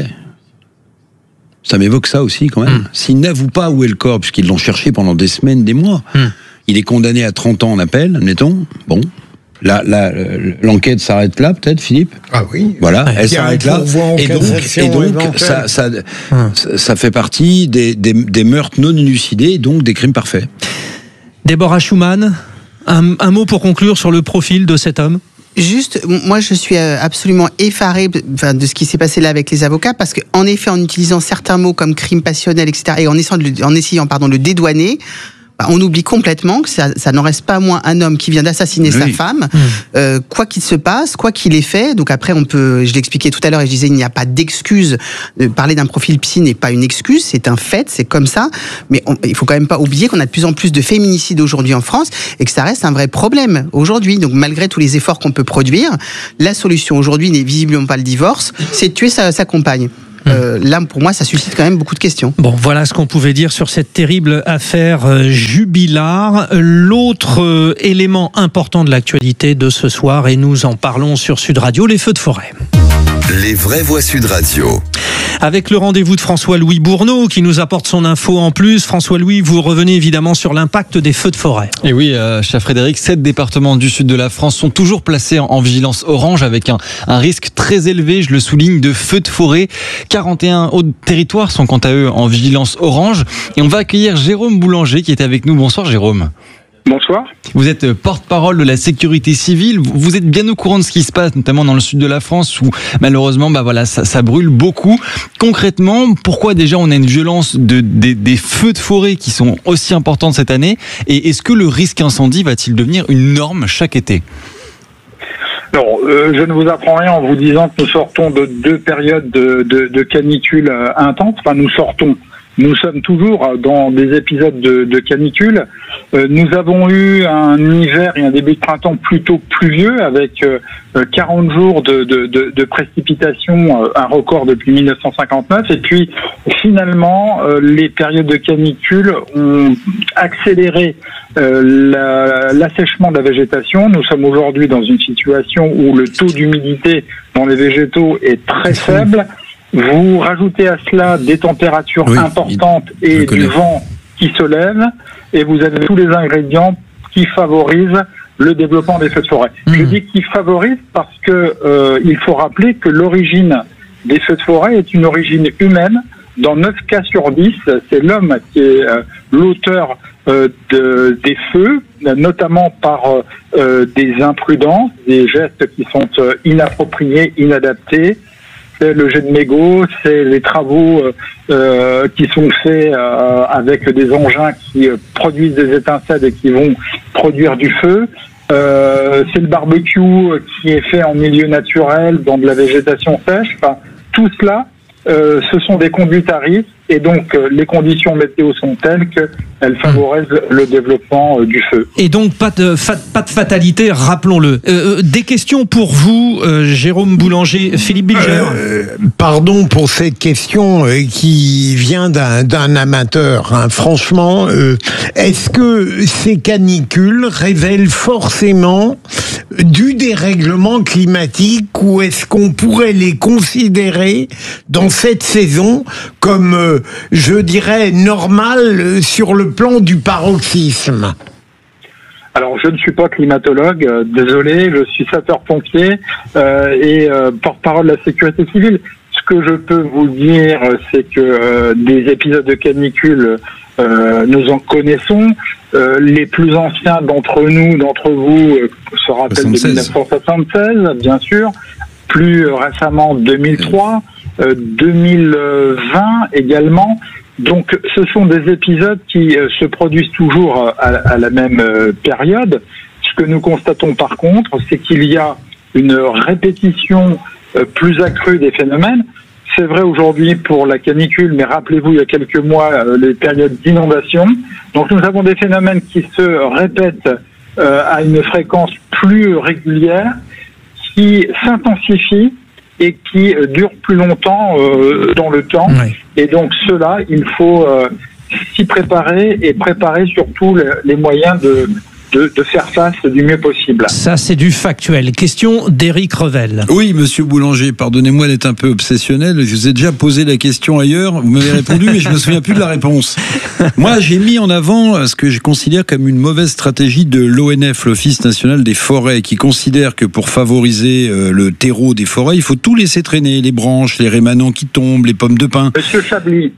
Ça m'évoque ça aussi, quand même. Mmh. S'il n'avoue pas où est le corps, puisqu'ils l'ont cherché pendant des semaines, des mois, mmh. il est condamné à trente ans en appel, admettons, bon. Là, là, l'enquête s'arrête là, peut-être, Philippe? Ah oui. Voilà, elle s'arrête là. Et donc, et donc ça, ça, hum. ça fait partie des, des, des meurtres non élucidés, et donc des crimes parfaits. Déborah Schumann, un, un mot pour conclure sur le profil de cet homme? Juste, moi je suis absolument effarée de ce qui s'est passé là avec les avocats, parce qu'en effet, en utilisant certains mots comme crime passionnel, et cetera, et en essayant de le, en essayant, pardon, de le dédouaner, bah, on oublie complètement que ça, ça n'en reste pas moins un homme qui vient d'assassiner oui. sa femme, mmh. euh, quoi qu'il se passe, quoi qu'il ait fait. Donc après, on peut, je l'expliquais tout à l'heure et je disais, il n'y a pas d'excuse. De parler d'un profil psy n'est pas une excuse, c'est un fait, c'est comme ça. Mais on, il faut quand même pas oublier qu'on a de plus en plus de féminicides aujourd'hui en France et que ça reste un vrai problème aujourd'hui. Donc malgré tous les efforts qu'on peut produire, la solution aujourd'hui n'est visiblement pas le divorce, c'est de tuer sa, sa compagne. Euh, là, pour moi, ça suscite quand même beaucoup de questions. Bon, voilà ce qu'on pouvait dire sur cette terrible affaire euh, Jubilard. L'autre euh, élément important de l'actualité de ce soir, et nous en parlons sur Sud Radio, les feux de forêt. Les vraies voix Sud Radio. Avec le rendez-vous de François-Louis Bourneau qui nous apporte son info en plus. François-Louis, vous revenez évidemment sur l'impact des feux de forêt. Et oui, euh, cher Frédéric, sept départements du sud de la France sont toujours placés en, en vigilance orange avec un, un risque très élevé, je le souligne, de feux de forêt. quarante et un autres territoires sont quant à eux en vigilance orange. Et on va accueillir Jérôme Boulanger qui est avec nous. Bonsoir Jérôme. Bonsoir. Vous êtes porte-parole de la sécurité civile. Vous êtes bien au courant de ce qui se passe, notamment dans le sud de la France, où malheureusement, bah voilà, ça, ça brûle beaucoup. Concrètement, pourquoi déjà on a une violence de, des, des feux de forêt qui sont aussi importantes cette année? Et est-ce que le risque incendie va-t-il devenir une norme chaque été? Alors, euh, je ne vous apprends rien en vous disant que nous sortons de deux périodes de, de, de canicule euh, intenses. Enfin, nous sortons. Nous sommes toujours dans des épisodes de, de canicule. Euh, nous avons eu un hiver et un début de printemps plutôt pluvieux avec euh, quarante jours de, de, de, de précipitations, euh, un record depuis mille neuf cent cinquante-neuf. Et puis finalement, euh, les périodes de canicule ont accéléré euh, la, l'assèchement de la végétation. Nous sommes aujourd'hui dans une situation où le taux d'humidité dans les végétaux est très faible. Vous rajoutez à cela des températures oui, importantes et du vent qui se lève, et vous avez tous les ingrédients qui favorisent le développement des feux de forêt. Mmh. Je dis qui favorisent parce que euh, il faut rappeler que l'origine des feux de forêt est une origine humaine. Dans neuf cas sur dix, c'est l'homme qui est euh, l'auteur euh, de, des feux, notamment par euh, des imprudences, des gestes qui sont euh, inappropriés, inadaptés. C'est le jet de mégots, c'est les travaux euh, qui sont faits euh, avec des engins qui euh, produisent des étincelles et qui vont produire du feu. Euh, c'est le barbecue qui est fait en milieu naturel, dans de la végétation sèche. Enfin, tout cela, euh, ce sont des conduites à risque, et donc euh, les conditions météo sont telles qu'elles favorisent le développement euh, du feu. Et donc pas de, fa- pas de fatalité, rappelons-le. Euh, des questions pour vous, euh, Jérôme Boulanger, Philippe Bilger. Euh, pardon pour cette question euh, qui vient d'un, d'un amateur. Hein. Franchement, euh, est-ce que ces canicules révèlent forcément du dérèglement climatique, ou est-ce qu'on pourrait les considérer dans cette saison comme, euh, je dirais, normal sur le plan du paroxysme? Alors, je ne suis pas climatologue, euh, désolé, je suis sapeur-pompier euh, et euh, porte-parole de la sécurité civile. Ce que je peux vous dire, c'est que euh, des épisodes de canicule, euh, nous en connaissons. Euh, les plus anciens d'entre nous, d'entre vous, euh, se rappellent de mille neuf cent soixante-seize, bien sûr. Plus récemment, deux mille trois, euh, deux mille vingt également. Donc, ce sont des épisodes qui euh, se produisent toujours à, à la même euh, période. Ce que nous constatons par contre, c'est qu'il y a une répétition euh, plus accrue des phénomènes. C'est vrai aujourd'hui pour la canicule, mais rappelez-vous, il y a quelques mois, euh, les périodes d'inondation. Donc, nous avons des phénomènes qui se répètent euh, à une fréquence plus régulière, qui s'intensifient et qui euh, durent plus longtemps euh, dans le temps. Oui. Et donc, cela, il faut euh, s'y préparer et préparer surtout les, les moyens de... De, de faire face du mieux possible. Ça, c'est du factuel. Question d'Éric Revel. Oui, monsieur Boulanger, pardonnez-moi d'être un peu obsessionnel. Je vous ai déjà posé la question ailleurs. Vous m'avez répondu, mais je ne me souviens plus de la réponse. Moi, j'ai mis en avant ce que je considère comme une mauvaise stratégie de l'O N F, l'Office national des forêts, qui considère que pour favoriser le terreau des forêts, il faut tout laisser traîner, les branches, les rémanents qui tombent, les pommes de pin. Monsieur Chablis.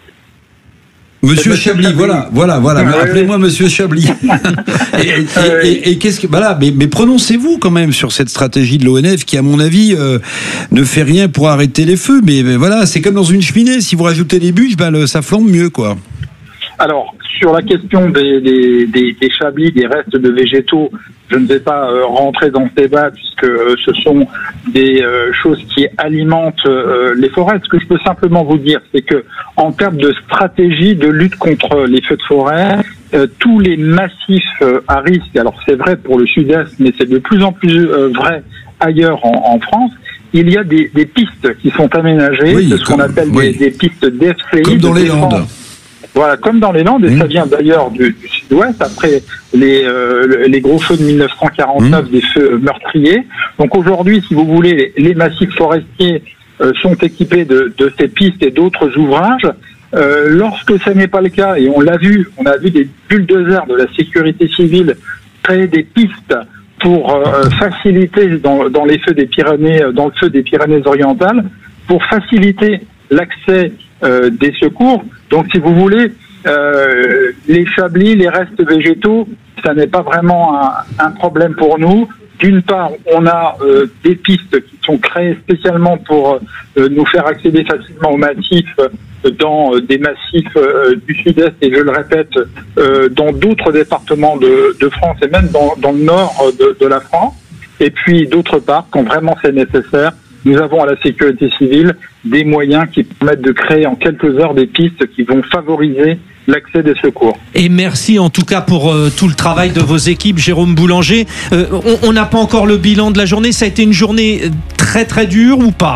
Monsieur Chablis, Chablis, voilà, voilà, voilà. Mais appelez-moi Monsieur Chablis. et, et, et, et qu'est-ce que, voilà, mais, mais prononcez-vous quand même sur cette stratégie de l'O N F qui, à mon avis, euh, ne fait rien pour arrêter les feux. Mais, mais voilà, c'est comme dans une cheminée. Si vous rajoutez des bûches, ben le, ça flambe mieux, quoi. Alors, sur la question des, des, des, des chablis, des restes de végétaux, je ne vais pas euh, rentrer dans ce débat puisque euh, ce sont des euh, choses qui alimentent euh, les forêts. Ce que je peux simplement vous dire, c'est que en termes de stratégie de lutte contre les feux de forêt, euh, tous les massifs euh, à risque, alors c'est vrai pour le sud-est, mais c'est de plus en plus euh, vrai ailleurs en, en France, il y a des, des pistes qui sont aménagées, oui, c'est ce comme, qu'on appelle oui. des, des pistes D F C I. Comme dans de les défense. Landes. Voilà, comme dans les Landes, et mmh. ça vient d'ailleurs du, du sud-ouest, après les, euh, les gros feux de mille neuf cent quarante-neuf, mmh. des feux meurtriers. Donc aujourd'hui, si vous voulez, les massifs forestiers euh, sont équipés de, de ces pistes et d'autres ouvrages. Euh, lorsque ce n'est pas le cas, et on l'a vu, on a vu des bulldozers de la sécurité civile créer des pistes pour euh, faciliter dans, dans les feux des Pyrénées, dans le feu des Pyrénées-Orientales, pour faciliter l'accès euh, des secours. Donc, si vous voulez, euh, les chablis, les restes végétaux, ça n'est pas vraiment un, un problème pour nous. D'une part, on a euh, des pistes qui sont créées spécialement pour euh, nous faire accéder facilement aux massifs euh, dans euh, des massifs euh, du sud-est et, je le répète, euh, dans d'autres départements de, de France et même dans, dans le nord de, de la France. Et puis, d'autre part, quand vraiment c'est nécessaire, nous avons à la sécurité civile des moyens qui permettent de créer en quelques heures des pistes qui vont favoriser l'accès des secours. Et merci en tout cas pour euh, tout le travail de vos équipes, Jérôme Boulanger. Euh, on n'a pas encore le bilan de la journée. Ça a été une journée très très dure ou pas ?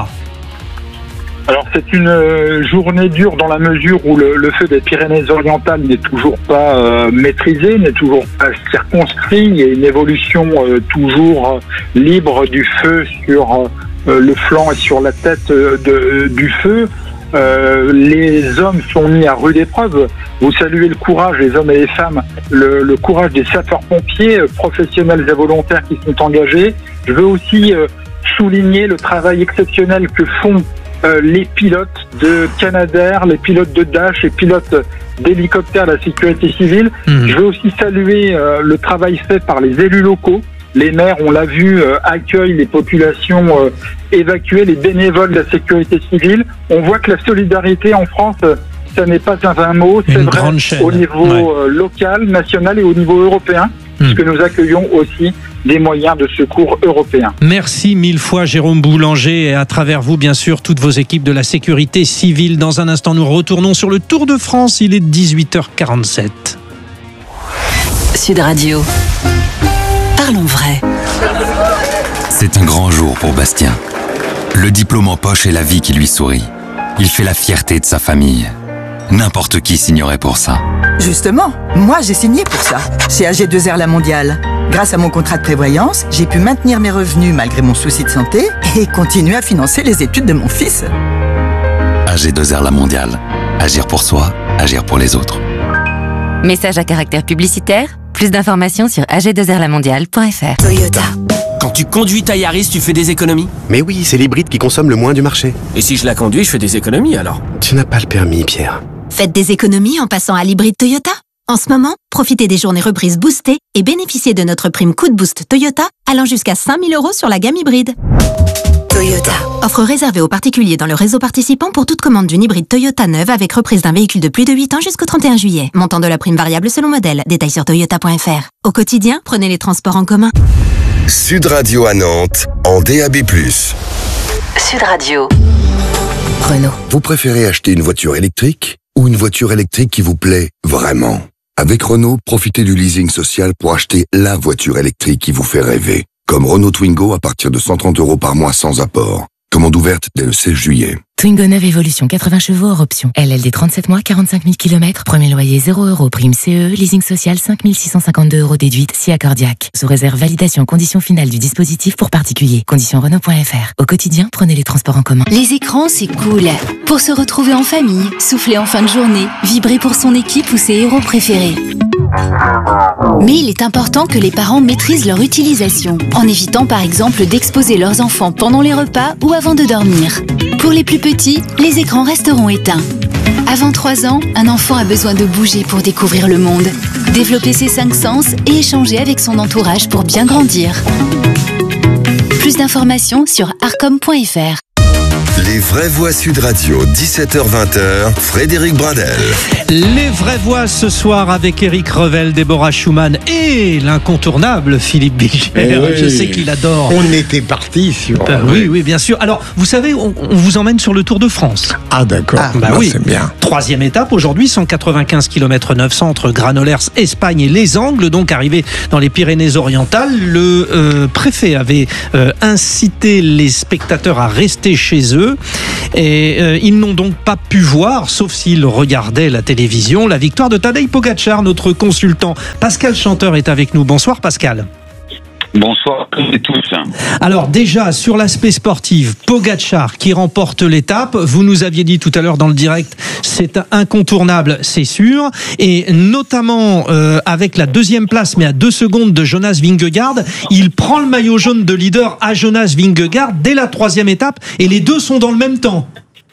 Alors c'est une euh, journée dure dans la mesure où le, le feu des Pyrénées-Orientales n'est toujours pas euh, maîtrisé, n'est toujours pas circonscrit. Il y a une évolution euh, toujours euh, libre du feu sur euh, le flanc et sur la tête euh, de, du feu. Euh, les hommes sont mis à rude épreuve. Vous saluez le courage, les hommes et les femmes, le, le courage des sapeurs-pompiers, euh, professionnels et volontaires qui sont engagés. Je veux aussi euh, souligner le travail exceptionnel que font euh, les pilotes de Canadair, les pilotes de Dash, les pilotes d'hélicoptères de la sécurité civile. Mmh. Je veux aussi saluer euh, le travail fait par les élus locaux. Les maires, on l'a vu, euh, accueillent les populations euh, évacuées, les bénévoles de la sécurité civile. On voit que la solidarité en France, euh, ça n'est pas un vain mot, c'est vrai au niveau ouais. euh, local, national et au niveau européen, mmh. puisque nous accueillons aussi des moyens de secours européens. Merci mille fois Jérôme Boulanger et à travers vous, bien sûr, toutes vos équipes de la sécurité civile. Dans un instant, nous retournons sur le Tour de France. Il est dix-huit heures quarante-sept. Sud Radio. Parlons vrai. C'est un grand jour pour Bastien. Le diplôme en poche et la vie qui lui sourit. Il fait la fierté de sa famille. N'importe qui signerait pour ça. Justement, moi j'ai signé pour ça, chez A G deux R La Mondiale. Grâce à mon contrat de prévoyance, j'ai pu maintenir mes revenus malgré mon souci de santé et continuer à financer les études de mon fils. A G deux R La Mondiale. Agir pour soi, agir pour les autres. Message à caractère publicitaire. Plus d'informations sur a g deux r la mondiale point f r. Toyota. Quand tu conduis ta Yaris, tu fais des économies? Mais oui, c'est l'hybride qui consomme le moins du marché. Et si je la conduis, je fais des économies alors? Tu n'as pas le permis, Pierre. Faites des économies en passant à l'hybride Toyota. En ce moment, profitez des journées reprises boostées et bénéficiez de notre prime coup de boost Toyota allant jusqu'à cinq mille euros sur la gamme hybride. Toyota. Offre réservée aux particuliers dans le réseau participant pour toute commande d'une hybride Toyota neuve avec reprise d'un véhicule de plus de huit ans jusqu'au trente et un juillet. Montant de la prime variable selon modèle. Détails sur toyota point f r. Au quotidien, prenez les transports en commun. Sud Radio à Nantes, en D A B plus. Sud Radio. Renault. Vous préférez acheter une voiture électrique ou une voiture électrique qui vous plaît vraiment? Avec Renault, profitez du leasing social pour acheter la voiture électrique qui vous fait rêver. Comme Renault Twingo à partir de cent trente euros par mois sans apport. Commande ouverte dès le seize juillet. Twingo neuve Evolution, quatre-vingts chevaux hors option. L L D trente-sept mois, quarante-cinq mille kilomètres. Premier loyer zéro euros. Prime C E E. Leasing social cinq mille six cent cinquante-deux euros déduite. Si accordiaque. Sous réserve validation conditions finales du dispositif pour particuliers. Conditions Renault point f r. Au quotidien, prenez les transports en commun. Les écrans, c'est cool. Pour se retrouver en famille, souffler en fin de journée, vibrer pour son équipe ou ses héros préférés. Mais il est important que les parents maîtrisent leur utilisation, en évitant par exemple d'exposer leurs enfants pendant les repas ou avant de dormir. Pour les plus petits, les écrans resteront éteints. Avant trois ans, un enfant a besoin de bouger pour découvrir le monde, développer ses cinq sens et échanger avec son entourage pour bien grandir. Plus d'informations sur arcom point f r. Les vraies voix Sud Radio, dix-sept heures vingt, Frédéric Brindel. Les vraies voix ce soir avec Éric Revel, Déborah Schumann et l'incontournable Philippe Bilger. Eh oui. Je sais qu'il adore. On était parti sur... Ben, oui, oui, bien sûr. Alors, vous savez, on, on vous emmène sur le Tour de France. Ah d'accord, Ah, bah non, oui. c'est bien. Troisième étape aujourd'hui, cent quatre-vingt-quinze kilomètres neuf cents entre Granollers, Espagne et Les Angles, donc arrivé dans les Pyrénées-Orientales. Le euh, préfet avait euh, incité les spectateurs à rester chez eux et euh, ils n'ont donc pas pu voir, sauf s'ils regardaient la télévision, la victoire de Tadej Pogačar. Notre consultant Pascal Chanteur est avec nous. Bonsoir Pascal. Bonsoir à toutes et tous. Alors déjà, sur l'aspect sportif, Pogačar qui remporte l'étape, vous nous aviez dit tout à l'heure dans le direct, c'est incontournable, c'est sûr, et notamment euh, avec la deuxième place, mais à deux secondes de Jonas Vingegaard, il prend le maillot jaune de leader à Jonas Vingegaard dès la troisième étape, et les deux sont dans le même temps.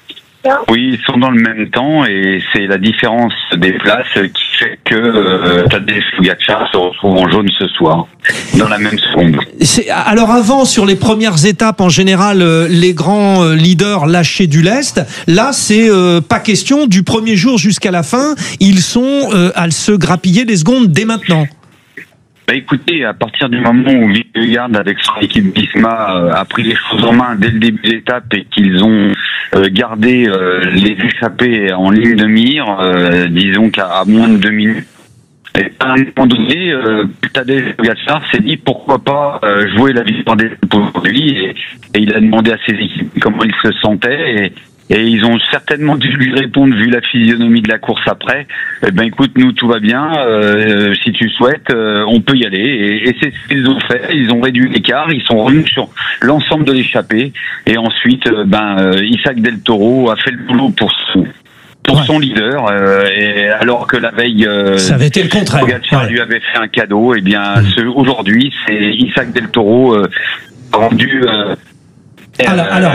Oui, ils sont dans le même temps et c'est la différence des places qui fait que euh, Tadej Pogačar se retrouve en jaune ce soir, dans la même seconde. C'est, alors avant, sur les premières étapes, en général, euh, les grands euh, leaders lâchaient du lest. Là, c'est euh, pas question. Du premier jour jusqu'à la fin, ils sont euh, à se grappiller les secondes dès maintenant. Bah écoutez, à partir du moment où Vingegaard avec son équipe Bisma euh, a pris les choses en main dès le début de l'étape et qu'ils ont euh, gardé euh, les échappés en ligne de mire, euh, disons qu'à à moins de deux minutes, et à un moment donné, euh, Tadej Pogačar s'est dit pourquoi pas euh, jouer la victoire des aujourd'hui et, et il a demandé à ses équipes comment il se sentait et Et ils ont certainement dû lui répondre, vu la physionomie de la course après, eh ben écoute, nous tout va bien, euh, si tu souhaites, euh, on peut y aller. Et, et c'est ce qu'ils ont fait, ils ont réduit l'écart, ils sont revenus sur l'ensemble de l'échappée. Et ensuite, euh, ben euh, Isaac Del Toro a fait le boulot pour son, pour ouais. son leader. Euh, et alors que la veille, euh, ça avait été le contraire. Pogačar ouais. lui avait fait un cadeau. Et bien mmh. ce, aujourd'hui, c'est Isaac Del Toro euh, rendu... Euh, Alors, alors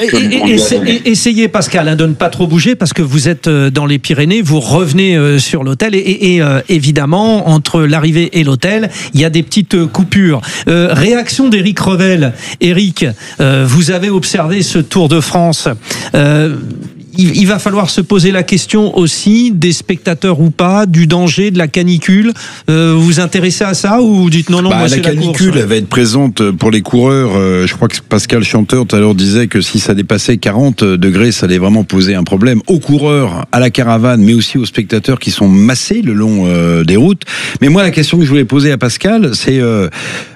essayez Pascal hein, de ne pas trop bouger parce que vous êtes dans les Pyrénées, vous revenez euh, sur l'hôtel et, et, et euh, évidemment entre l'arrivée et l'hôtel il y a des petites coupures. Euh, réaction d'Éric Revel. Éric, euh, vous avez observé ce Tour de France. Euh, Il, il va falloir se poser la question aussi des spectateurs ou pas, du danger, de la canicule. Euh, vous vous intéressez à ça ou vous dites non, non, bah, moi la c'est la canicule, course. Elle va être présente pour les coureurs. Euh, je crois que Pascal Chanteur tout à l'heure disait que si ça dépassait quarante degrés, ça allait vraiment poser un problème aux coureurs, à la caravane, mais aussi aux spectateurs qui sont massés le long euh, des routes. Mais moi, la question que je voulais poser à Pascal, c'est euh,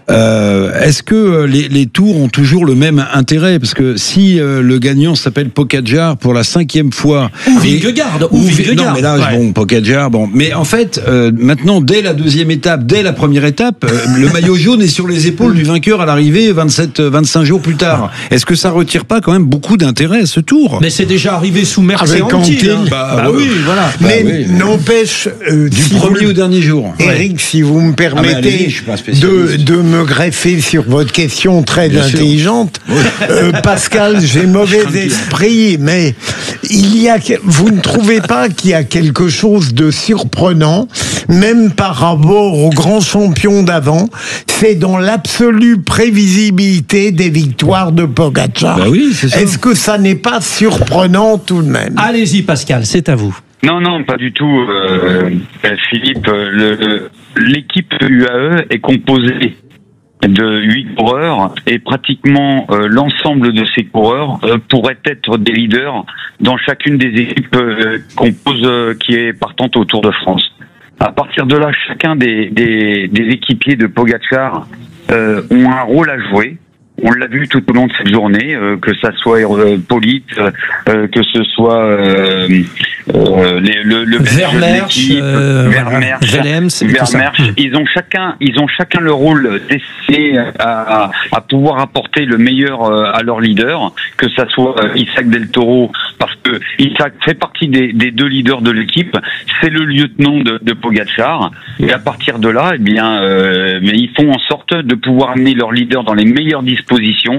Euh, est-ce que les, les tours ont toujours le même intérêt? Parce que si euh, le gagnant s'appelle Pogačar pour la cinquième fois, ou Vingegaard, ou Vingegaard, non mais là ouais. bon Pogačar, bon, mais en fait euh, maintenant dès la deuxième étape, dès la première étape, euh, le maillot jaune est sur les épaules du vainqueur à l'arrivée vingt-sept, vingt-cinq jours plus tard. Est-ce que ça retire pas quand même beaucoup d'intérêt à ce tour? Mais c'est déjà arrivé sous Merckx et Anquetil. Hein. Bah, bah ouais. oui, voilà. Mais bah, oui, mais... n'empêche euh, du si premier vous... au dernier jour. Éric, ouais. si vous me permettez ah, de, de me greffer sur votre question très Bien intelligente, oui. euh, Pascal, j'ai mauvais esprit, mais il y a, vous ne trouvez pas qu'il y a quelque chose de surprenant, même par rapport aux grands champions d'avant, c'est dans l'absolue prévisibilité des victoires de Pogačar. Bah oui, c'est ça. Est-ce que ça n'est pas surprenant tout de même? Allez-y Pascal, c'est à vous. Non, non, pas du tout, euh, Philippe. Le, le, l'équipe U A E est composée de huit coureurs et pratiquement euh, l'ensemble de ces coureurs euh, pourraient être des leaders dans chacune des équipes euh, compose, euh, qui est partante au Tour de France. À partir de là, chacun des, des, des équipiers de Pogačar euh, ont un rôle à jouer. On l'a vu tout au long de cette journée, euh, que ça soit euh, Polite, euh, que ce soit euh, euh, les, le, le Vermersch, euh, Vermersch, Vermersch, Vermersch. Ils ont chacun, ils ont chacun le rôle d'essayer à, à pouvoir apporter le meilleur à leur leader, que ça soit Isaac Del Toro, parce que Isaac fait partie des, des deux leaders de l'équipe, c'est le lieutenant de, de Pogačar, et à partir de là, eh bien, euh, mais ils font en sorte de pouvoir amener leur leader dans les meilleures dispositions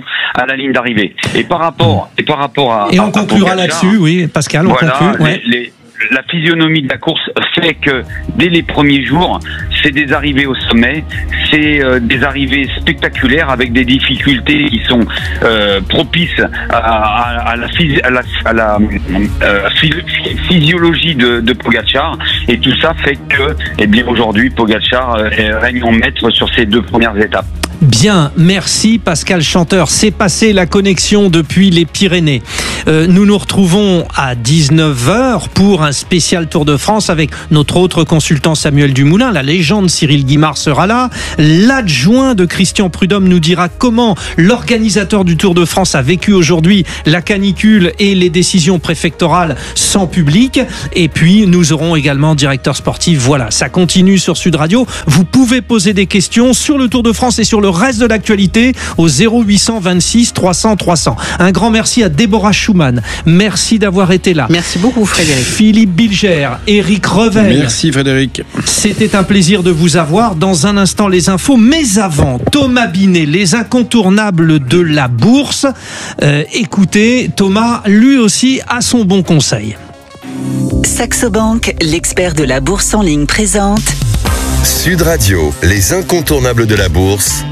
à la ligne d'arrivée. Et par rapport, et par rapport à... Et on conclura là-dessus, oui, Pascal, on voilà, conclut. Ouais. Les, les, la physionomie de la course fait que dès les premiers jours, c'est des arrivées au sommet, c'est euh, des arrivées spectaculaires avec des difficultés qui sont euh, propices à, à, à la, phys- à la, à la euh, physiologie de, de Pogačar, et tout ça fait que, eh bien, aujourd'hui, Pogačar euh, règne en maître sur ces deux premières étapes. Bien, merci Pascal Chanteur. C'est passé la connexion depuis les Pyrénées. Euh, nous nous retrouvons à dix-neuf heures pour un spécial Tour de France avec notre autre consultant Samuel Dumoulin. La légende Cyril Guimard sera là. L'adjoint de Christian Prudhomme nous dira comment l'organisateur du Tour de France a vécu aujourd'hui la canicule et les décisions préfectorales sans public. Et puis nous aurons également directeur sportif. Voilà, ça continue sur Sud Radio. Vous pouvez poser des questions sur le Tour de France et sur le reste de l'actualité au zéro huit cent vingt-six trois cents trois cents. Un grand merci à Déborah Schumann. Merci d'avoir été là. Merci beaucoup Frédéric. Philippe Bilger, Éric Revel. Merci Frédéric. C'était un plaisir de vous avoir. Dans un instant les infos, mais avant, Thomas Binet, les incontournables de la bourse. Euh, écoutez, Thomas, lui aussi a son bon conseil. Saxo Bank, l'expert de la bourse en ligne, présente Sud Radio, les incontournables de la bourse.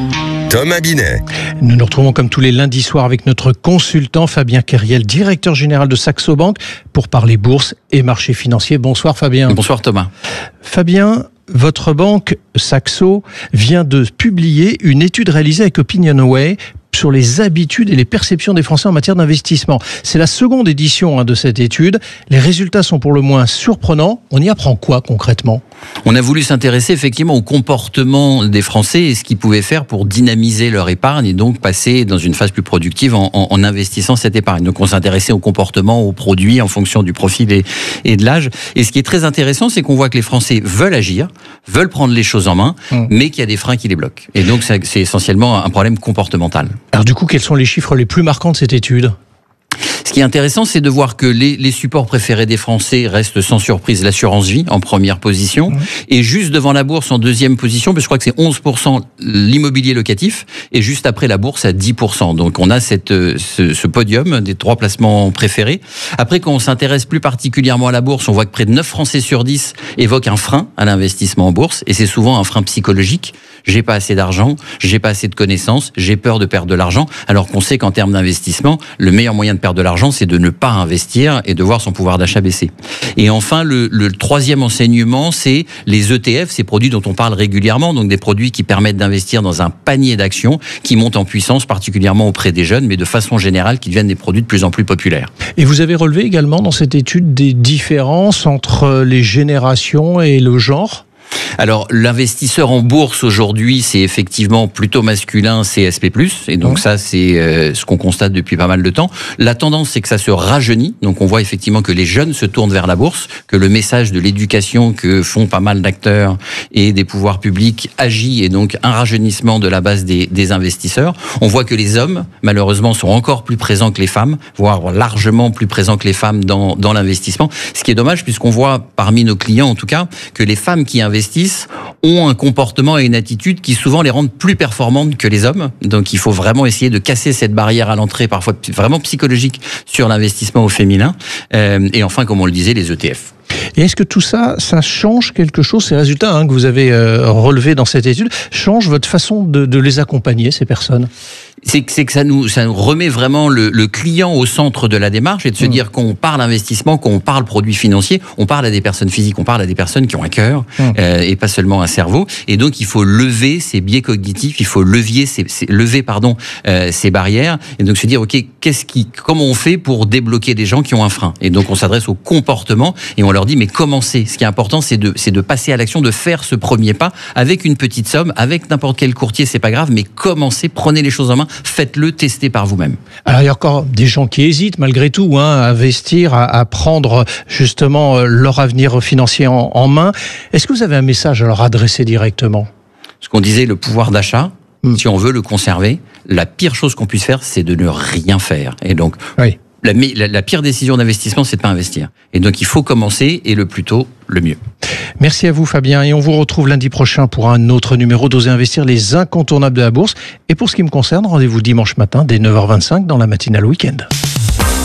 Thomas Binet. Nous nous retrouvons comme tous les lundis soirs avec notre consultant Fabien Keriel, directeur général de Saxo Bank, pour parler bourse et marché financier. Bonsoir Fabien. Bonsoir Thomas. Fabien, votre banque Saxo vient de publier une étude réalisée avec Opinionway sur les habitudes et les perceptions des Français en matière d'investissement. C'est la seconde édition hein, de cette étude. Les résultats sont pour le moins surprenants. On y apprend quoi concrètement ? On a voulu s'intéresser effectivement au comportement des Français et ce qu'ils pouvaient faire pour dynamiser leur épargne et donc passer dans une phase plus productive en, en, en investissant cette épargne. Donc on s'intéressait au comportement, aux produits en fonction du profil et, et de l'âge. Et ce qui est très intéressant, c'est qu'on voit que les Français veulent agir, veulent prendre les choses en main, mmh. mais qu'il y a des freins qui les bloquent. Et donc c'est, c'est essentiellement un problème comportemental. Alors du coup, quels sont les chiffres les plus marquants de cette étude ? Ce qui est intéressant, c'est de voir que les, les supports préférés des Français restent sans surprise l'assurance vie en première position mmh. et juste devant la bourse en deuxième position, je crois que c'est onze pour cent l'immobilier locatif et juste après la bourse à dix pour cent. Donc on a cette, ce, ce podium des trois placements préférés. Après, quand on s'intéresse plus particulièrement à la bourse, on voit que près de neuf Français sur dix évoquent un frein à l'investissement en bourse et c'est souvent un frein psychologique. J'ai pas assez d'argent, j'ai pas assez de connaissances, j'ai peur de perdre de l'argent, alors qu'on sait qu'en termes d'investissement, le meilleur moyen de perdre de l'argent, c'est de ne pas investir et de voir son pouvoir d'achat baisser. Et enfin, le, le troisième enseignement, c'est les E T F, ces produits dont on parle régulièrement, donc des produits qui permettent d'investir dans un panier d'actions qui montent en puissance, particulièrement auprès des jeunes, mais de façon générale, qui deviennent des produits de plus en plus populaires. Et vous avez relevé également dans cette étude des différences entre les générations et le genre ? Alors, l'investisseur en bourse aujourd'hui, c'est effectivement plutôt masculin, C S P plus, et donc ouais. ça, c'est euh, ce qu'on constate depuis pas mal de temps. La tendance, c'est que ça se rajeunit, donc on voit effectivement que les jeunes se tournent vers la bourse, que le message de l'éducation que font pas mal d'acteurs et des pouvoirs publics agit, et donc un rajeunissement de la base des, des investisseurs. On voit que les hommes, malheureusement, sont encore plus présents que les femmes, voire largement plus présents que les femmes dans, dans l'investissement, ce qui est dommage puisqu'on voit parmi nos clients, en tout cas, que les femmes qui investissent ont un comportement et une attitude qui souvent les rendent plus performantes que les hommes. Donc il faut vraiment essayer de casser cette barrière à l'entrée, parfois vraiment psychologique, sur l'investissement au féminin. Euh, et enfin, comme on le disait, les E T F. Et est-ce que tout ça, ça change quelque chose, ces résultats hein, que vous avez euh, relevés dans cette étude, changent votre façon de, de les accompagner, ces personnes ? C'est que, c'est que ça, nous, ça nous remet vraiment le, le client au centre de la démarche et de se mmh. dire qu'on parle investissement, qu'on parle produits financiers, on parle à des personnes physiques, on parle à des personnes qui ont un cœur mmh. euh, et pas seulement un cerveau. Et donc, il faut lever ces biais cognitifs, il faut lever ces, ces, lever, pardon, euh, ces barrières et donc se dire, OK, qu'est-ce qui, comment on fait pour débloquer des gens qui ont un frein ? Et donc, on s'adresse au comportement et on leur dit, mais commencez. Ce qui est important, c'est de, c'est de passer à l'action, de faire ce premier pas avec une petite somme, avec n'importe quel courtier, c'est pas grave, mais commencez, prenez les choses en main. Faites-le, testez par vous-même. Alors il y a encore des gens qui hésitent malgré tout hein, à investir, à, à prendre justement leur avenir financier en, en main. Est-ce que vous avez un message à leur adresser directement ? Ce qu'on disait, le pouvoir d'achat, mmh. si on veut le conserver, la pire chose qu'on puisse faire, c'est de ne rien faire. Et donc, oui. la, la, la pire décision d'investissement, c'est de ne pas investir. Et donc il faut commencer, et le plus tôt, le mieux. Merci à vous Fabien et on vous retrouve lundi prochain pour un autre numéro d'Oser Investir, les incontournables de la bourse. Et pour ce qui me concerne, rendez-vous dimanche matin dès neuf heures vingt-cinq dans la matinale week-end.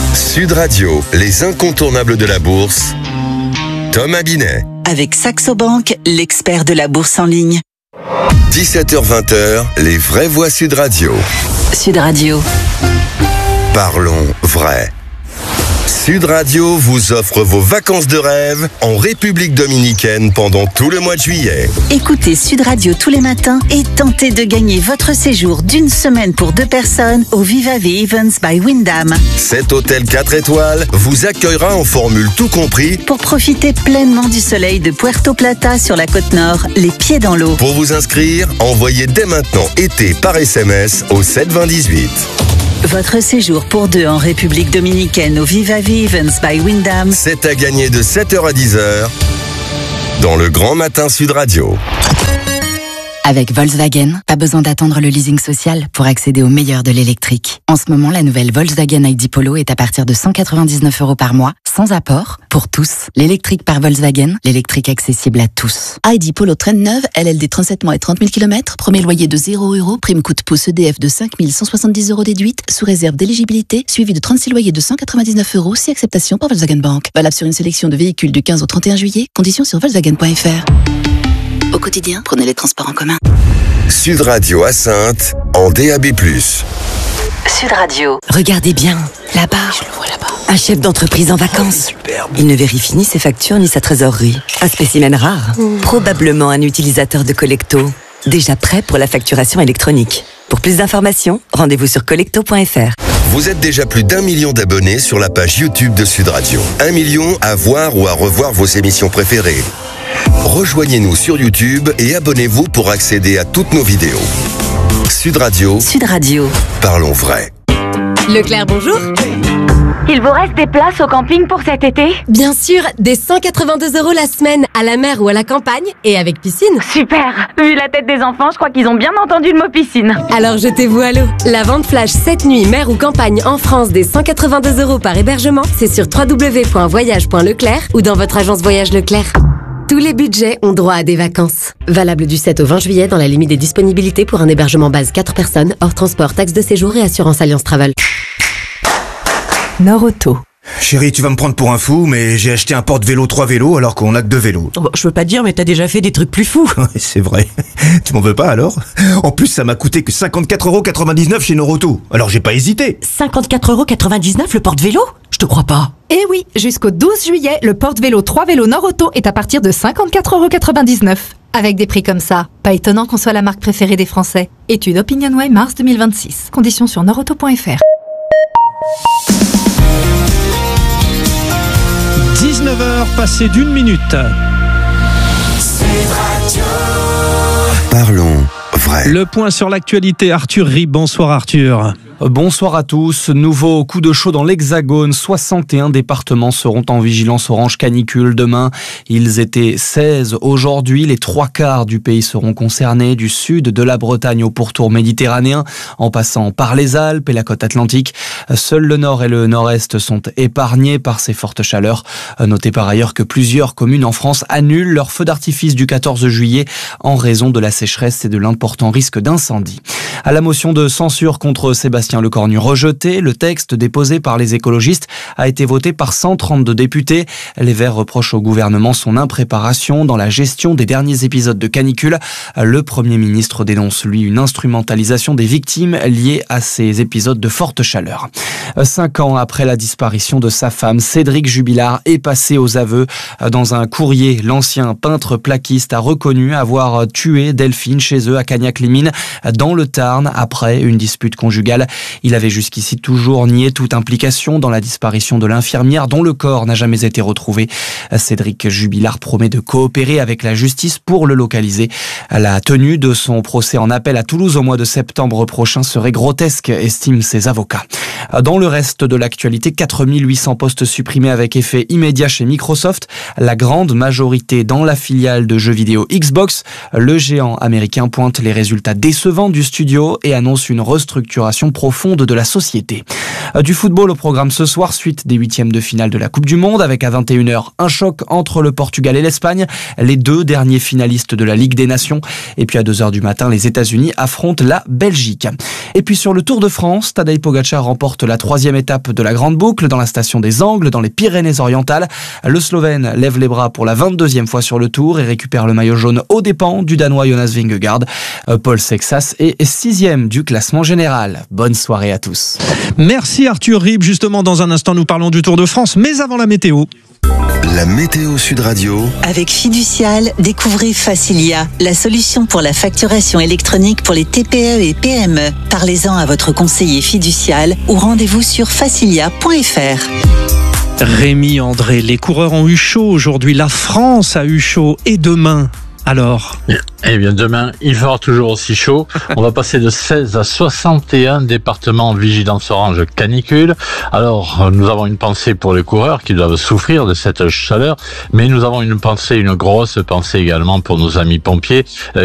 Sud Radio, les incontournables de la bourse. Thomas Binet. Avec Saxo Bank, l'expert de la bourse en ligne. dix-sept heures vingt, les vraies voix Sud Radio. Sud Radio. Parlons vrai. Sud Radio vous offre vos vacances de rêve en République dominicaine pendant tout le mois de juillet. Écoutez Sud Radio tous les matins et tentez de gagner votre séjour d'une semaine pour deux personnes au Viva V Events by Wyndham. Cet hôtel quatre étoiles vous accueillera en formule tout compris pour profiter pleinement du soleil de Puerto Plata sur la côte nord, les pieds dans l'eau. Pour vous inscrire, envoyez dès maintenant été par S M S au sept vingt dix-huit. Votre séjour pour deux en République dominicaine au Viva V Events by Wyndham. C'est à gagner de sept heures à dix heures dans le Grand Matin Sud Radio. Avec Volkswagen, pas besoin d'attendre le leasing social pour accéder au meilleur de l'électrique. En ce moment, la nouvelle Volkswagen I D Polo est à partir de cent quatre-vingt-dix-neuf euros par mois, sans apport, pour tous. L'électrique par Volkswagen, l'électrique accessible à tous. I D Polo Trend neuve, L L D trente-sept mois et trente mille kilomètres, premier loyer de zéro euros, prime coût de pouce E D F de cinq mille cent soixante-dix euros déduite, sous réserve d'éligibilité, suivi de trente-six loyers de cent quatre-vingt-dix-neuf euros, si acceptation par Volkswagen Bank. Valable sur une sélection de véhicules du quinze au trente et un juillet, conditions sur volkswagen point f r. Au quotidien, prenez les transports en commun. Sud Radio à Saintes, en D A B plus. Sud Radio. Regardez bien, là-bas. Je le vois là-bas. Un chef d'entreprise en vacances. Superbe. Il ne vérifie ni ses factures ni sa trésorerie. Un spécimen rare. Mmh. Probablement un utilisateur de Collecto. Déjà prêt pour la facturation électronique. Pour plus d'informations, rendez-vous sur collecto point f r. Vous êtes déjà plus d'un million d'abonnés sur la page YouTube de Sud Radio. Un million à voir ou à revoir vos émissions préférées. Rejoignez-nous sur YouTube et abonnez-vous pour accéder à toutes nos vidéos. Sud Radio. Sud Radio. Parlons vrai. Leclerc, bonjour. Il vous reste des places au camping pour cet été? Bien sûr, des cent quatre-vingt-deux euros la semaine, à la mer ou à la campagne, et avec piscine. Super. Vu la tête des enfants, je crois qu'ils ont bien entendu le mot piscine. Alors jetez-vous à l'eau. La vente flash cette nuit, mer ou campagne en France des cent quatre-vingt-deux euros par hébergement, c'est sur w w w point voyage point leclerc ou dans votre agence Voyage Leclerc. Tous les budgets ont droit à des vacances. Valable du sept au vingt juillet dans la limite des disponibilités pour un hébergement base quatre personnes, hors transport, taxe de séjour et assurance Alliance Travel. Nord-Auto. Chérie, tu vas me prendre pour un fou, mais j'ai acheté un porte-vélo trois vélos alors qu'on a que deux vélos. Bon, je veux pas te dire, mais t'as déjà fait des trucs plus fous. C'est vrai. Tu m'en veux pas alors? En plus, ça m'a coûté que cinquante-quatre euros quatre-vingt-dix-neuf chez Nord-Auto. Alors j'ai pas hésité. cinquante-quatre euros quatre-vingt-dix-neuf le porte-vélo? Je te crois pas. Eh oui, jusqu'au douze juillet, le porte-vélo trois vélos Nord-Auto est à partir de cinquante-quatre euros quatre-vingt-dix-neuf. Avec des prix comme ça, pas étonnant qu'on soit la marque préférée des Français. Étude OpinionWay mars deux mille vingt-six. Conditions sur nord auto point f r. dix-neuf heures passées d'une minute. Parlons vrai. Le point sur l'actualité, Arthur Rib. Bonsoir Arthur. Bonsoir à tous. Nouveau coup de chaud dans l'Hexagone. soixante et un départements seront en vigilance orange canicule demain. Ils étaient seize aujourd'hui. Les trois quarts du pays seront concernés, du sud de la Bretagne au pourtour méditerranéen, en passant par les Alpes et la côte atlantique. Seuls le nord et le nord-est sont épargnés par ces fortes chaleurs. Notez par ailleurs que plusieurs communes en France annulent leur feu d'artifice du quatorze juillet en raison de la sécheresse et de l'important risque d'incendie. À la motion de censure contre Sébastien Lecornu rejeté, le texte déposé par les écologistes a été voté par cent trente-deux députés. Les Verts reprochent au gouvernement son impréparation dans la gestion des derniers épisodes de canicule. Le Premier ministre dénonce, lui, une instrumentalisation des victimes liées à ces épisodes de forte chaleur. Cinq ans après la disparition de sa femme, Cédric Jubilard est passé aux aveux. Dans un courrier, l'ancien peintre plaquiste a reconnu avoir tué Delphine chez eux à Cagnac-les-Mines, dans le Tarn, après une dispute conjugale. Il avait jusqu'ici toujours nié toute implication dans la disparition de l'infirmière dont le corps n'a jamais été retrouvé. Cédric Jubilard promet de coopérer avec la justice pour le localiser. La tenue de son procès en appel à Toulouse au mois de septembre prochain serait grotesque, estiment ses avocats. Dans le reste de l'actualité, quatre mille huit cents postes supprimés avec effet immédiat chez Microsoft, la grande majorité dans la filiale de jeux vidéo Xbox. Le géant américain pointe les résultats décevants du studio et annonce une restructuration profonde de la société. Du football au programme ce soir, suite des huitièmes de finale de la Coupe du Monde, avec à vingt et une heures un choc entre le Portugal et l'Espagne, les deux derniers finalistes de la Ligue des Nations. Et puis à deux heures du matin, les États-Unis affrontent la Belgique. Et puis sur le Tour de France, Tadej Pogačar remporte la troisième étape de la Grande Boucle dans la station des Angles, dans les Pyrénées-Orientales. Le Slovène lève les bras pour la vingt-deuxième fois sur le Tour et récupère le maillot jaune aux dépens du Danois Jonas Vingegaard. Paul Sexas est sixième du classement général. Bonne soirée à tous. Merci Arthur Rib. Justement, dans un instant, nous parlons du Tour de France, mais avant la météo. La météo Sud Radio. Avec Fiducial, découvrez Facilia, la solution pour la facturation électronique pour les T P E et P M E. Parlez-en à votre conseiller fiducial ou rendez-vous sur facilia point f r. Rémi André, les coureurs ont eu chaud aujourd'hui, la France a eu chaud, et demain alors? Eh bien, demain, il fera toujours aussi chaud. On va passer de seize à soixante et un départements en vigilance orange canicule. Alors, nous avons une pensée pour les coureurs qui doivent souffrir de cette chaleur, mais nous avons une pensée, une grosse pensée également pour nos amis pompiers.